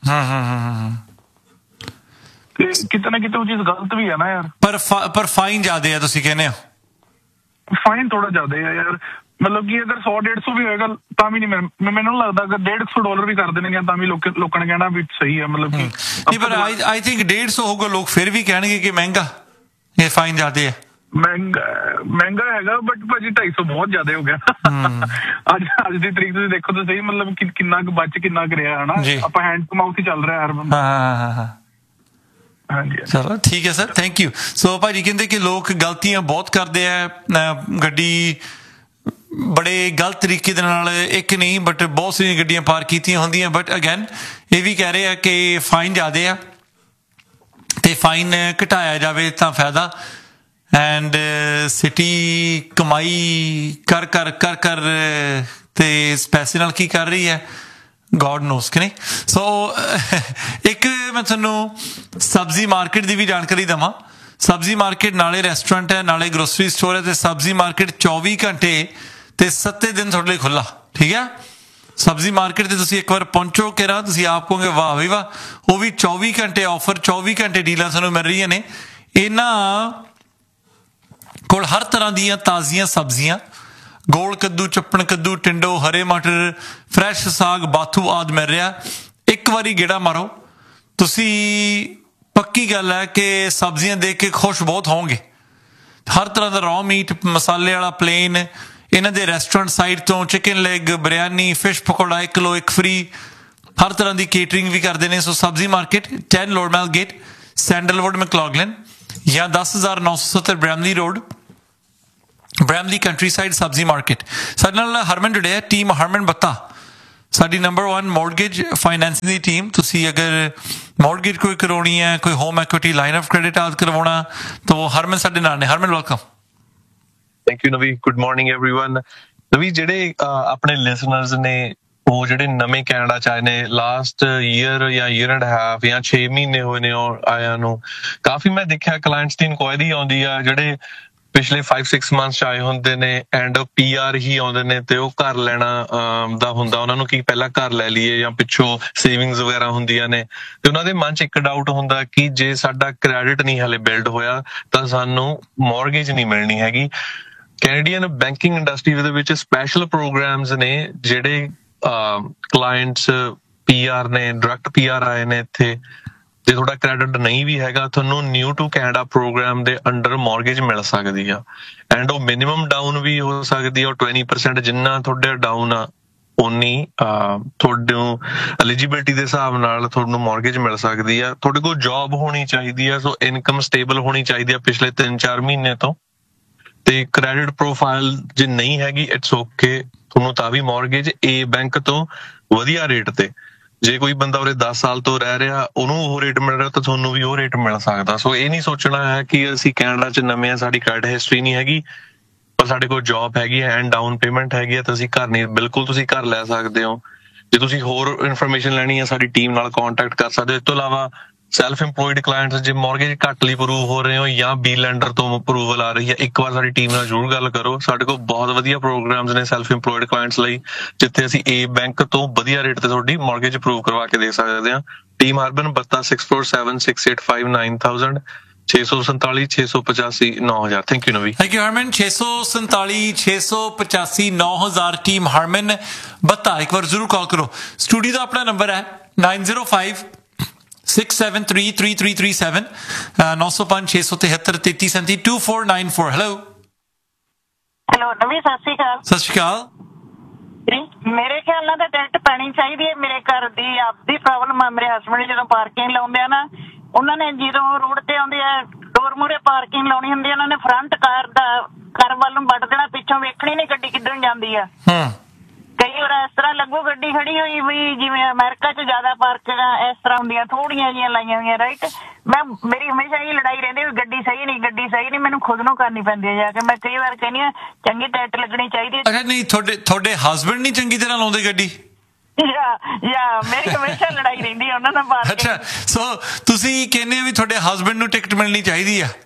ਤੇ ਕਿਤੇ ਨਾ ਕਿਤੇ ਉਹ ਚੀਜ਼ ਗਲਤ ਵੀ ਆ ਨਾ ਯਾਰ ਪਰ ਫਾਈਨ ਜ਼ਿਆਦੇ ਆ ਤੁਸੀਂ ਕਹਿੰਦੇ ਹੋ ਫਾਈਨ ਥੋੜਾ ਜ਼ਿਆਦਾ ਆ ਯਾਰ ਮਤਲਬ ਕਿ ਅਗਰ 100-150 ਵੀ ਹੋਏਗਾ ਤਾਂ ਵੀ ਨਹੀਂ ਮੈਨੂੰ ਲੱਗਦਾ ਅਗਰ $150 ਵੀ ਕਰ ਦੇਣਗੇ ਤਾਂ ਵੀ ਲੋਕਾਂ ਨੇ ਕਹਿਣਾ ਵੀ ਸਹੀ ਹੈ ਮਤਲਬ ਕਿ ਨਹੀਂ ਪਰ ਆਈ ਥਿੰਕ 150 ਹੋਊਗਾ ਲੋਕ ਫਿਰ ਵੀ ਕਹਿਣਗੇ ਕਿ ਮਹਿੰਗਾ ਇਹ ਫਾਈਨ ਜ਼ਿਆਦੇ ਹੈ ਮਹਿੰਗਾ ਹੈਗਾ ਬਟ ਭਾਜੀ 250 ਬਹੁਤ ਜ਼ਿਆਦਾ ਹੋ ਗਿਆ ਅੱਜ ਦੀ ਤਰੀਕ ਤੁਸੀਂ ਦੇਖੋ ਤਾਂ ਸਹੀ ਮਤਲਬ ਕਿੰਨਾ ਕੁ ਬਚ ਕਿੰਨਾ ਕੁ ਰਿਹਾ ਹਨਾ ਆਪਾਂ ਹੈਂਡ ਟੂ ਮਾਊਥ ਹੀ ਚੱਲ ਰਿਹਾ ਹਰ ਬੰਦਾ ਹਾਂਜੀ ਚਲੋ ਠੀਕ ਹੈ ਸਰ ਥੈਂਕ ਯੂ ਸੋ ਭਾਜੀ ਕਹਿੰਦੇ ਕਿ ਲੋਕ ਗਲਤੀਆਂ ਬਹੁਤ ਕਰਦੇ ਆ ਗੱਡੀ ਬੜੇ ਗਲਤ ਤਰੀਕੇ ਦੇ ਨਾਲ ਇੱਕ ਨਹੀਂ ਬਟ ਬਹੁਤ ਸਾਰੀਆਂ ਗੱਡੀਆਂ ਪਾਰਕ ਕੀਤੀਆਂ ਹੁੰਦੀਆਂ ਬਟ ਅਗੇਨ ਇਹ ਵੀ ਕਹਿ ਰਹੇ ਆ ਕਿ ਫਾਈਨ ਜ਼ਿਆਦੇ ਆ ਤੇ ਫਾਈਨ ਘਟਾਇਆ ਜਾਵੇ ਤਾਂ ਫਾਇਦਾ ਐਂਡ ਸਿਟੀ ਕਮਾਈ ਕਰ ਤੇ ਪੈਸੇ ਨਾਲ ਕੀ ਕਰ ਰਹੀ ਹੈ ਗੋਡ ਨੋਸ ਕਿ ਨਹੀਂ ਸੋ ਇੱਕ ਮੈਂ ਤੁਹਾਨੂੰ ਸਬਜ਼ੀ ਮਾਰਕੀਟ ਦੀ ਵੀ ਜਾਣਕਾਰੀ ਦੇਵਾਂ ਸਬਜ਼ੀ ਮਾਰਕੀਟ ਨਾਲੇ ਰੈਸਟੋਰੈਂਟ ਹੈ ਨਾਲੇ ਗਰੋਸਰੀ ਸਟੋਰ ਹੈ ਤੇ ਸਬਜ਼ੀ ਮਾਰਕੀਟ 24 ਘੰਟੇ ਤੇ 7 ਦਿਨ ਤੁਹਾਡੇ ਲਈ ਖੁੱਲਾ ਠੀਕ ਹੈ ਸਬਜ਼ੀ ਮਾਰਕੀਟ ਤੇ ਤੁਸੀਂ ਇੱਕ ਵਾਰ ਪਹੁੰਚੋ ਕਿ ਨਾ ਤੁਸੀਂ ਆਪ ਕਹੋਗੇ ਵਾਹ ਵੀ ਵਾਹ ਉਹ ਵੀ 24 ਘੰਟੇ ਆਫਰ 24 ਘੰਟੇ ਡੀਲਾਂ ਤੁਹਾਨੂੰ ਮਿਲ ਰਹੀਆਂ ਨੇ ਇਹਨਾਂ ਕੋਲ ਹਰ ਤਰ੍ਹਾਂ ਦੀਆਂ ਤਾਜ਼ੀਆਂ ਸਬਜ਼ੀਆਂ ਗੋਲ ਕੱਦੂ ਚੱਪਣ ਕੱਦੂ ਟਿੰਡੋ ਹਰੇ ਮਟਰ ਫਰੈਸ਼ ਸਾਗ ਬਾਥੂ ਆਦਿ ਮਿਲ ਰਿਹਾ ਇੱਕ ਵਾਰੀ ਗੇੜਾ ਮਾਰੋ ਤੁਸੀਂ ਪੱਕੀ ਗੱਲ ਹੈ ਕਿ ਸਬਜ਼ੀਆਂ ਦੇਖ ਕੇ ਖੁਸ਼ ਬਹੁਤ ਹੋਵੋਗੇ ਹਰ ਤਰ੍ਹਾਂ ਦਾ ਰॉ ਮੀਟ ਮਸਾਲੇ ਵਾਲਾ ਪਲੇਨ ਇਹਨਾਂ ਦੇ ਰੈਸਟੋਰੈਂਟ ਸਾਈਡ ਤੋਂ chicken leg biryani fish pakora 1 kilo 1 free ਹਰ ਤਰ੍ਹਾਂ ਦੀ ਕੇਟਰਿੰਗ ਵੀ ਕਰਦੇ ਨੇ ਸੋ ਸਬਜ਼ੀ ਮਾਰਕੀਟ 10 ਲੋਰਮੈਲ ਗੇਟ ਸੈਂਡਲਵੁੱਡ ਮੈਕਲੌਗਲਨ ਜਾਂ 10970 Bramley road Bramley country side ਸਬਜ਼ੀ ਮਾਰਕੀਟ ਸਾਡੇ ਨਾਲ ਹਰਮਨ ਜੁੜਿਆ ਟੀਮ ਹਰਮਨ ਬੱਤਾ ਸਾਡੀ ਨੰਬਰ 1 ਮੌਰਗੇਜ ਫਾਈਨੈਂਸਿੰਗ ਦੀ ਟੀਮ। ਤੁਸੀਂ ਅਗਰ ਮੌਰਗੇਜ ਕੋਈ ਕਰਾਉਣੀ ਹੈ, ਕੋਈ home equity line of credit ਆਦਿ ਕਰਵਾਉਣਾ, ਤਾਂ ਹਰਮਨ ਸਾਡੇ ਨਾਲ ਨੇ। ਹਰਮਨ ਵੈਲਕਮ। ਥੈਂਕ ਯੂ ਨਵੀ। Good morning everyone. ਨਵੀ, ਜਿਹੜੇ ਆਪਣੇ ਲਿਸਨਰਸ ਨੇ ਉਹ ਜਿਹੜੇ ਨਵੇਂ ਕੈਨੇਡਾ ਚ ਆਏ ਨੇ ਲਾਸਟ ਈਅਰ ਜਾਂ ਈਅਰ ਐਂਡ ਹਾਫ ਜਾਂ 6 ਮਹੀਨੇ ਹੋਏ ਨੇ ਆਇਆਂ ਨੂੰ, ਕਾਫੀ ਮੈਂ ਦੇਖਿਆ ਕਲਾਇੰਟਸ ਦੀ ਇਨਕੁਆਇਰੀ ਆਉਂਦੀ ਆ ਜਿਹੜੇ ਪਿਛਲੇ 5-6 ਮੰਥs ਚ ਆਏ ਹੁੰਦੇ ਨੇ ਐਂਡ PR ਹੀ ਆਉਂਦੇ ਨੇ ਤੇ ਉਹ ਘਰ ਲੈਣਾ ਦਾ ਹੁੰਦਾ ਉਹਨਾਂ ਨੂੰ ਕਿ ਪਹਿਲਾਂ ਘਰ ਲੈ ਲਈਏ ਜਾਂ ਪਿੱਛੋਂ ਸੇਵਿੰਗਸ ਵਗੈਰਾ ਹੁੰਦੀਆਂ ਨੇ, ਤੇ ਉਹਨਾਂ ਦੇ ਮਨ ਚ ਇੱਕ ਡਾਊਟ ਹੁੰਦਾ ਕਿ ਜੇ ਸਾਡਾ ਕ੍ਰੈਡਿਟ ਨਹੀਂ ਹਲੇ ਬਿਲਡ ਹੋਇਆ ਤਾਂ ਸਾਨੂੰ ਮੌਰਗੇਜ ਨਹੀਂ ਮਿਲਣੀ ਹੈਗੀ। ਕੈਨੇਡੀਅਨ ਬੈਂਕਿੰਗ ਇੰਡਸਟਰੀ ਦੇ ਵਿੱਚ ਸਪੈਸ਼ਲ ਪ੍ਰੋਗਰਾਮਸ ਨੇ ਜਿਹੜੇ ਕਲਾਇੰਟਸ PR ਨੇ, ਡਾਇਰੈਕਟ PR ਆਏ ਨੇ ਇੱਥੇ, ਜੇ ਤੁਹਾਡਾ ਕ੍ਰੈਡਿਟ ਨਹੀਂ ਵੀ ਹੈਗਾ ਤੁਹਾਨੂੰ ਨਿਊ ਟੂ ਕੈਨੇਡਾ ਪ੍ਰੋਗਰਾਮ ਦੇ ਅੰਡਰ ਮੌਰਗੇਜ ਮਿਲ ਸਕਦੀ ਆ ਐਂਡ ਉਹ ਮਿਨੀਮਮ ਡਾਊਨ ਵੀ ਹੋ ਸਕਦੀ ਆ। 20% ਜਿੰਨਾ ਤੁਹਾਡੇ ਡਾਊਨ ਆ ਉਨੀ ਤੁਹਾਨੂੰ ਐਲੀਜੀਬਿਲਿਟੀ ਦੇ ਹਿਸਾਬ ਨਾਲ ਤੁਹਾਨੂੰ ਮੌਰਗੇਜ ਮਿਲ ਸਕਦੀ ਆ। ਤੁਹਾਡੇ ਕੋਲ ਜੌਬ ਹੋਣੀ ਚਾਹੀਦੀ ਆ, ਸੋ ਇਨਕਮ ਸਟੇਬਲ ਹੋਣੀ ਚਾਹੀਦੀ ਆ ਪਿਛਲੇ 3-4 ਮਹੀਨੇ ਤੋਂ, ਤੇ ਕ੍ਰੈਡਿਟ ਪ੍ਰੋਫਾਈਲ ਜੇ ਨਹੀਂ ਹੈਗੀ ਇਟਸ ਓਕੇ, ਤੁਹਾਨੂੰ ਤਾਂ ਵੀ ਮੌਰਗੇਜ ਬੈਂਕ ਤੋਂ ਵਧੀਆ ਰੇਟ ਤੇ, ਜੇ ਕੋਈ ਬੰਦਾ ਉਰੇ 10 ਸਾਲ ਤੋਂ ਰਹਿ ਰਿਹਾ ਉਹਨੂੰ ਉਹ ਰੇਟ ਮਿਲ ਰਿਹਾ ਤਾਂ ਤੁਹਾਨੂੰ ਵੀ ਉਹ ਰੇਟ ਮਿਲ ਸਕਦਾ। ਸੋ ਇਹ ਨਹੀਂ ਸੋਚਣਾ ਹੈ ਕਿ ਅਸੀਂ ਕੈਨੇਡਾ ਚ ਨਵੇਂ ਆ, ਸਾਡੀ ਕ੍ਰੈਡਿਟ ਹਿਸਟਰੀ ਨਹੀਂ ਹੈਗੀ ਪਰ ਸਾਡੇ ਕੋਲ ਜੌਬ ਹੈਗੀ ਹੈ ਐਂਡ ਡਾਊਨ ਪੇਮੈਂਟ ਹੈਗੀ ਹੈ ਤਾਂ ਅਸੀਂ ਘਰ ਨਹੀਂ, ਬਿਲਕੁਲ ਤੁਸੀਂ ਘਰ ਲੈ ਸਕਦੇ ਹੋ। ਜੇ ਤੁਸੀਂ ਹੋਰ ਇਨਫੋਰਮੇਸ਼ਨ ਲੈਣੀ ਹੈ ਸਾਡੀ ਟੀਮ ਨਾਲ ਕੰਟੈਕਟ ਕਰ ਸਕਦੇ ਹੋ। ਇਸ ਤੋਂ ਇਲਾਵਾ ਸੈਲਫ ਇੰਪਲੋਇਡ ਕਲਾਇੰਟਸ ਜੇ ਮੌਰਗੇਜ ਘੱਟ ਲਈ ਅਪਰੂਵ ਹੋ ਰਹੇ ਹੋ ਜਾਂ ਬੀ ਲੈਂਡਰ ਤੋਂ ਅਪਰੂਵਲ ਆ ਰਹੀ ਹੈ, ਇੱਕ ਵਾਰ ਸਾਡੀ ਟੀਮ ਨਾਲ ਜ਼ਰੂਰ ਗੱਲ ਕਰੋ। ਸਾਡੇ ਕੋਲ ਬਹੁਤ ਵਧੀਆ ਪ੍ਰੋਗਰਾਮਸ ਨੇ ਸੈਲਫ ਇੰਪਲੋਇਡ ਕਲਾਇੰਟਸ ਲਈ ਜਿੱਥੇ ਅਸੀਂ ਬੈਂਕ ਤੋਂ ਵਧੀਆ ਰੇਟ ਤੇ ਤੁਹਾਡੀ ਮੌਰਗੇਜ ਅਪਰੂਵ ਕਰਵਾ ਕੇ ਦੇ ਸਕਦੇ ਹਾਂ। ਟੀਮ ਹਰਬਨ 62746869,000 647 685 9000। ਥੈਂਕ ਯੂ ਨਵੀ। Thank you Harman. 647 685 9000 ਟੀਮ ਹਰਮਨ ਬੱਤਾ। ਇੱਕ ਵਾਰ ਜ਼ਰੂਰ ਕਾਲ ਕਰੋ। ਸਟੂਡੀਓ ਦਾ ਆਪਣਾ ਨੰਬਰ ਹੈ 905-673-3337 905-673-3337 2494। ਹੈਲੋ ਨਵੀ, ਸਤਿ ਸ਼੍ਰੀ ਅਕਾਲ। ਸਤਿ ਸ਼੍ਰੀ ਅਕਾਲ। ਮੇਰੇ ਖਿਆਲ ਨਾਲ ਤਾਂ ਟਿਕਟ ਪੈਣੀ ਚਾਹੀਦੀ ਹੈ। ਮੇਰੇ ਘਰ ਦੀ ਆਪਦੀ ਪ੍ਰੋਬਲਮ ਆ। ਮੇਰੇ ਹਸਬੈਂਡ ਜਦੋਂ ਪਾਰਕਿੰਗ ਲਾਉਂਦੇ ਆ ਨਾ, ਉਹਨਾਂ ਨੇ ਜਦੋਂ ਰੋਡ ਤੇ ਆਉਂਦੇ ਆ ਡੋਰ ਮੂਹਰੇ ਪਾਰਕਿੰਗ ਲਾਉਣੀ ਹੁੰਦੀ ਆ, ਉਹਨਾਂ ਨੇ ਫਰੰਟ ਕਾਰ ਵੱਲ ਨੂੰ ਵੱਟ ਦੇਣਾ, ਪਿੱਛੋਂ ਵੇਖਣੀ ਨੀ ਗੱਡੀ ਕਿੱਧਰ ਜਾਂਦੀ ਆ। ਕਈ ਵਾਰ ਇਸ ਤਰ੍ਹਾਂ ਲੱਗੂ ਗੱਡੀ ਖੜੀ ਹੋਈ ਵੀ ਜਿਵੇਂ ਅਮਰੀਕਾ 'ਚ ਜ਼ਿਆਦਾ ਪਾਰਕਿੰਗਾਂ ਇਸ ਤਰ੍ਹਾਂ ਹੁੰਦੀਆਂ, ਥੋੜੀਆਂ ਜਿਹੀਆਂ ਲਾਈਆਂ ਹੋਈਆਂ। ਰਾਈਟ, ਮੇਰੀ ਹਮੇਸ਼ਾ ਇਹ ਲੜਾਈ ਰਹਿੰਦੀ ਵੀ ਗੱਡੀ ਸਹੀ ਨਹੀਂ, ਗੱਡੀ ਸਹੀ ਨਹੀਂ, ਮੈਨੂੰ ਖੁਦ ਨੂੰ ਕਰਨੀ ਪੈਂਦੀ ਹੈ ਜਾ ਕੇ। ਮੈਂ ਕਈ ਵਾਰ ਕਹਿੰਦੀ ਹਾਂ ਚੰਗੀ ਟਿਕਟ ਲੱਗਣੀ ਚਾਹੀਦੀ ਹੈ। ਅੱਛਾ, ਨਹੀਂ ਤੁਹਾਡੇ ਹਸਬੈਂਡ ਨਹੀਂ ਚੰਗੀ ਤਰ੍ਹਾਂ ਲਾਉਂਦੇ ਗੱਡੀ? ਮੇਰੀ ਹਮੇਸ਼ਾ ਲੜਾਈ ਰਹਿੰਦੀ ਹੈ ਉਹਨਾਂ ਨਾਲ ਪਾਰਕਿੰਗ। ਅੱਛਾ, ਸੋ ਤੁਸੀਂ ਕਹਿੰਦੇ ਹੋ ਵੀ ਤੁਹਾਡੇ ਹਸਬੈਂਡ ਨੂੰ ਟਿਕਟ ਮਿਲਣੀ ਚਾਹੀਦੀ ਆ?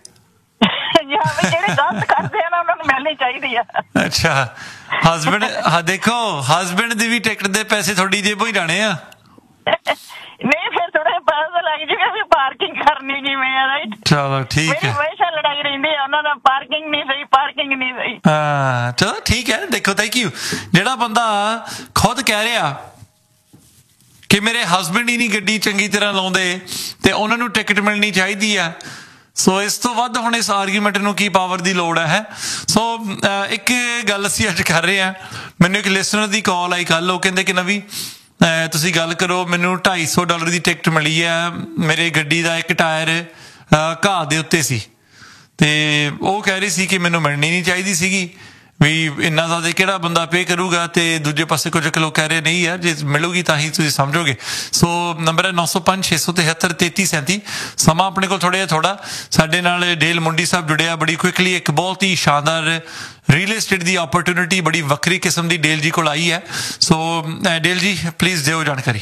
ਜਿਹੜੇ ਗਲਤ ਕਰਦੇ ਆ ਨਾ ਉਹਨਾਂ ਨੂੰ ਮਿਲਣੀ ਚਾਹੀਦੀ ਆ। ਅੱਛਾ, ਹਸਬੈਂਡ ਦੇਖੋ ਹਸਬੈਂਡ ਦੀ ਵੀ ਟਿਕਟ ਦੇ ਪੈਸੇ ਤੁਹਾਡੀ ਜੇਬੋਂ ਹੀ ਜਾਣੇ ਆ। ਨਹੀਂ, ਫਿਰ ਥੋੜਾ ਪੈਸਾ ਲੱਗ ਜੂਗਾ ਵੀ ਪਾਰਕਿੰਗ ਕਰਨੀ ਕਿਵੇਂ ਆ। ਰਾਈਟ, ਚਲੋ ਠੀਕ ਹੈ। ਹਮੇਸ਼ਾ ਲੜਾਈ ਰਹਿੰਦੀ ਆ ਉਹਨਾਂ ਨਾਲ, ਪਾਰਕਿੰਗ ਨਹੀਂ ਸਹੀ, ਪਾਰਕਿੰਗ ਨਹੀਂ ਸਹੀ। ਹਾਂ, ਚਲੋ ਠੀਕ ਹੈ। ਦੇਖੋ, ਥੈਂਕ ਯੂ। ਜਿਹੜਾ ਬੰਦਾ ਖੁਦ ਕਹਿ ਰਿਹਾ ਕਿ ਮੇਰੇ ਹਸਬੈਂਡ ਹੀ ਨਹੀਂ ਗੱਡੀ ਚੰਗੀ ਤਰ੍ਹਾਂ ਲਾਉਂਦੇ ਤੇ ਉਹਨਾਂ ਨੂੰ ਟਿਕਟ ਮਿਲਣੀ ਚਾਹੀਦੀ ਆ, ਸੋ ਇਸ ਤੋਂ ਵੱਧ ਹੁਣ ਇਸ ਆਰਗੂਮੈਂਟ ਨੂੰ ਕੀ ਪਾਵਰ ਦੀ ਲੋੜ ਹੈ। ਸੋ ਇੱਕ ਗੱਲ ਅਸੀਂ ਅੱਜ ਕਰ ਰਹੇ ਹਾਂ। ਮੈਨੂੰ ਇੱਕ ਲਿਸਨਰ ਦੀ ਕਾਲ ਆਈ ਕੱਲ, ਉਹ ਕਹਿੰਦੇ ਕਿ ਨਵੀ ਤੁਸੀਂ ਗੱਲ ਕਰੋ, ਮੈਨੂੰ $250 ਦੀ ਟਿਕਟ ਮਿਲੀ ਹੈ, ਮੇਰੇ ਗੱਡੀ ਦਾ ਇੱਕ ਟਾਇਰ ਘਾਹ ਦੇ ਉੱਤੇ ਸੀ ਤੇ ਉਹ ਕਹਿ ਰਹੀ ਸੀ ਕਿ ਮੈਨੂੰ ਮਿਲਣੀ ਨਹੀਂ ਚਾਹੀਦੀ ਸੀਗੀ ਵੀ ਇੰਨਾ ਜ਼ਿਆਦਾ ਕਿਹੜਾ ਬੰਦਾ ਪੇ ਕਰੂਗਾ, ਤੇ ਦੂਜੇ ਪਾਸੇ ਕੁਝ ਲੋਕ ਕਹਿ ਰਹੇ ਨਹੀਂ ਯਾਰ ਜੇ ਮਿਲੂਗੀ ਤਾਂ ਹੀ ਤੁਸੀਂ ਸਮਝੋਗੇ। ਸੋ ਨੰਬਰ ਹੈ 905-673-3337। ਸਮਾਂ ਆਪਣੇ ਕੋਲ ਥੋੜਾ ਸਾਡੇ ਨਾਲ ਡੇਲ ਮੁੰਡੀ ਸਾਹਿਬ ਜੁੜਿਆ ਬੜੀ ਕੁਇਕਲੀ। ਇੱਕ ਬਹੁਤ ਹੀ ਸ਼ਾਨਦਾਰ ਰੀਅਲ ਏਸਟੇਟ ਦੀ ਓਪਰਚੁਨਿਟੀ ਬੜੀ ਵੱਖਰੀ ਕਿਸਮ ਦੀ ਡੇਲ ਜੀ ਕੋਲ ਆਈ ਹੈ। ਸੋ ਡੇਲ ਜੀ ਪਲੀਜ਼ ਦਿਓ ਜਾਣਕਾਰੀ।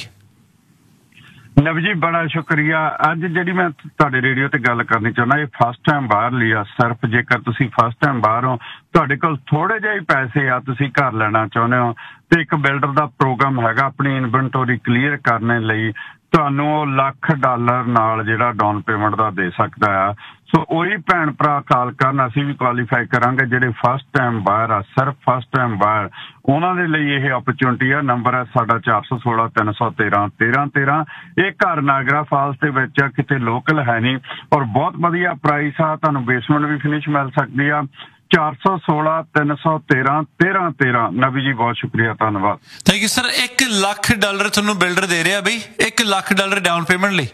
ਨਵ ਜੀ ਬੜਾ ਸ਼ੁਕਰੀਆ। ਅੱਜ ਜਿਹੜੀ ਮੈਂ ਤੁਹਾਡੇ ਰੇਡੀਓ ਤੇ ਗੱਲ ਕਰਨੀ ਚਾਹੁੰਦਾ, ਇਹ ਫਸਟ ਟਾਈਮ ਬਾਹਰ ਲਈ ਆ। ਸਿਰਫ ਜੇਕਰ ਤੁਸੀਂ ਫਸਟ ਟਾਈਮ ਬਾਹਰ ਹੋ, ਤੁਹਾਡੇ ਕੋਲ ਥੋੜੇ ਜਿਹੇ ਪੈਸੇ ਆ, ਤੁਸੀਂ ਘਰ ਲੈਣਾ ਚਾਹੁੰਦੇ ਹੋ, ਤੇ ਇੱਕ ਬਿਲਡਰ ਦਾ ਪ੍ਰੋਗਰਾਮ ਹੈਗਾ ਆਪਣੀ ਇਨਵੈਂਟਰੀ ਕਲੀਅਰ ਕਰਨ ਲਈ, ਤੁਹਾਨੂੰ ਉਹ $1,00,000 ਨਾਲ ਜਿਹੜਾ ਡਾਊਨ ਪੇਮੈਂਟ ਦਾ ਦੇ ਸਕਦਾ ਆ। ਸੋ ਉਹੀ ਭੈਣ ਭਰਾ ਕਾਲ ਕਰਨ, ਅਸੀਂ ਵੀ ਕੁਆਲੀਫਾਈ ਕਰਾਂਗੇ ਜਿਹੜੇ ਫਸਟ ਟਾਈਮ ਬਾਹਰ ਆ, ਸਿਰਫ ਫਸਟ ਟਾਈਮ ਬਾਹਰ, ਉਹਨਾਂ ਦੇ ਲਈ ਇਹ ਓਪਰਚੁਨਿਟੀ ਆ। ਨੰਬਰ ਹੈ ਸਾਡਾ 416-313-1313। ਇਹ ਘਰ ਨਾਇਗਰਾ ਫਾਲਸ ਦੇ ਵਿੱਚ ਆ, ਕਿਤੇ ਲੋਕਲ ਹੈ ਨਹੀਂ, ਔਰ ਬਹੁਤ ਵਧੀਆ ਪ੍ਰਾਈਸ ਆ। ਤੁਹਾਨੂੰ ਬੇਸਮੈਂਟ ਵੀ ਫਿਨਿਸ਼ ਮਿਲ ਸਕਦੀ ਆ। 416-313-1313। ਨਵੀ ਜੀ ਬਹੁਤ ਸ਼ੁਕਰੀਆ, ਧੰਨਵਾਦ। Thank you sir. $1,00,000 ਤੁਹਾਨੂੰ ਬਿਲਡਰ ਦੇ ਰਿਹਾ ਬਈ, $1,00,000 ਡਾਊਨ ਪੇਮੈਂਟ ਲਈ।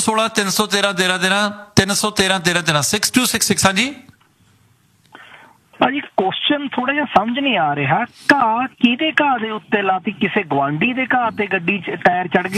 416-313-1313 313-1313 6266। ਹਾਂਜੀ ਭਾਜੀ ਕੁਐਸਚਨ ਥੋੜਾ ਜਿਹਾ ਸਮਝ ਨਹੀਂ ਆ ਰਿਹਾ। ਘਾਹ ਕਿਹਦੇ ਘਾਹ ਦੇ ਉੱਤੇ ਲਾਤੀ? ਕਿਸੇ ਗਵਾਂਢੀ ਦੇ ਘਾਹ ਤੇ ਗੱਡੀ 'ਚ ਟਾਇਰ ਚੜ ਗਿਆ?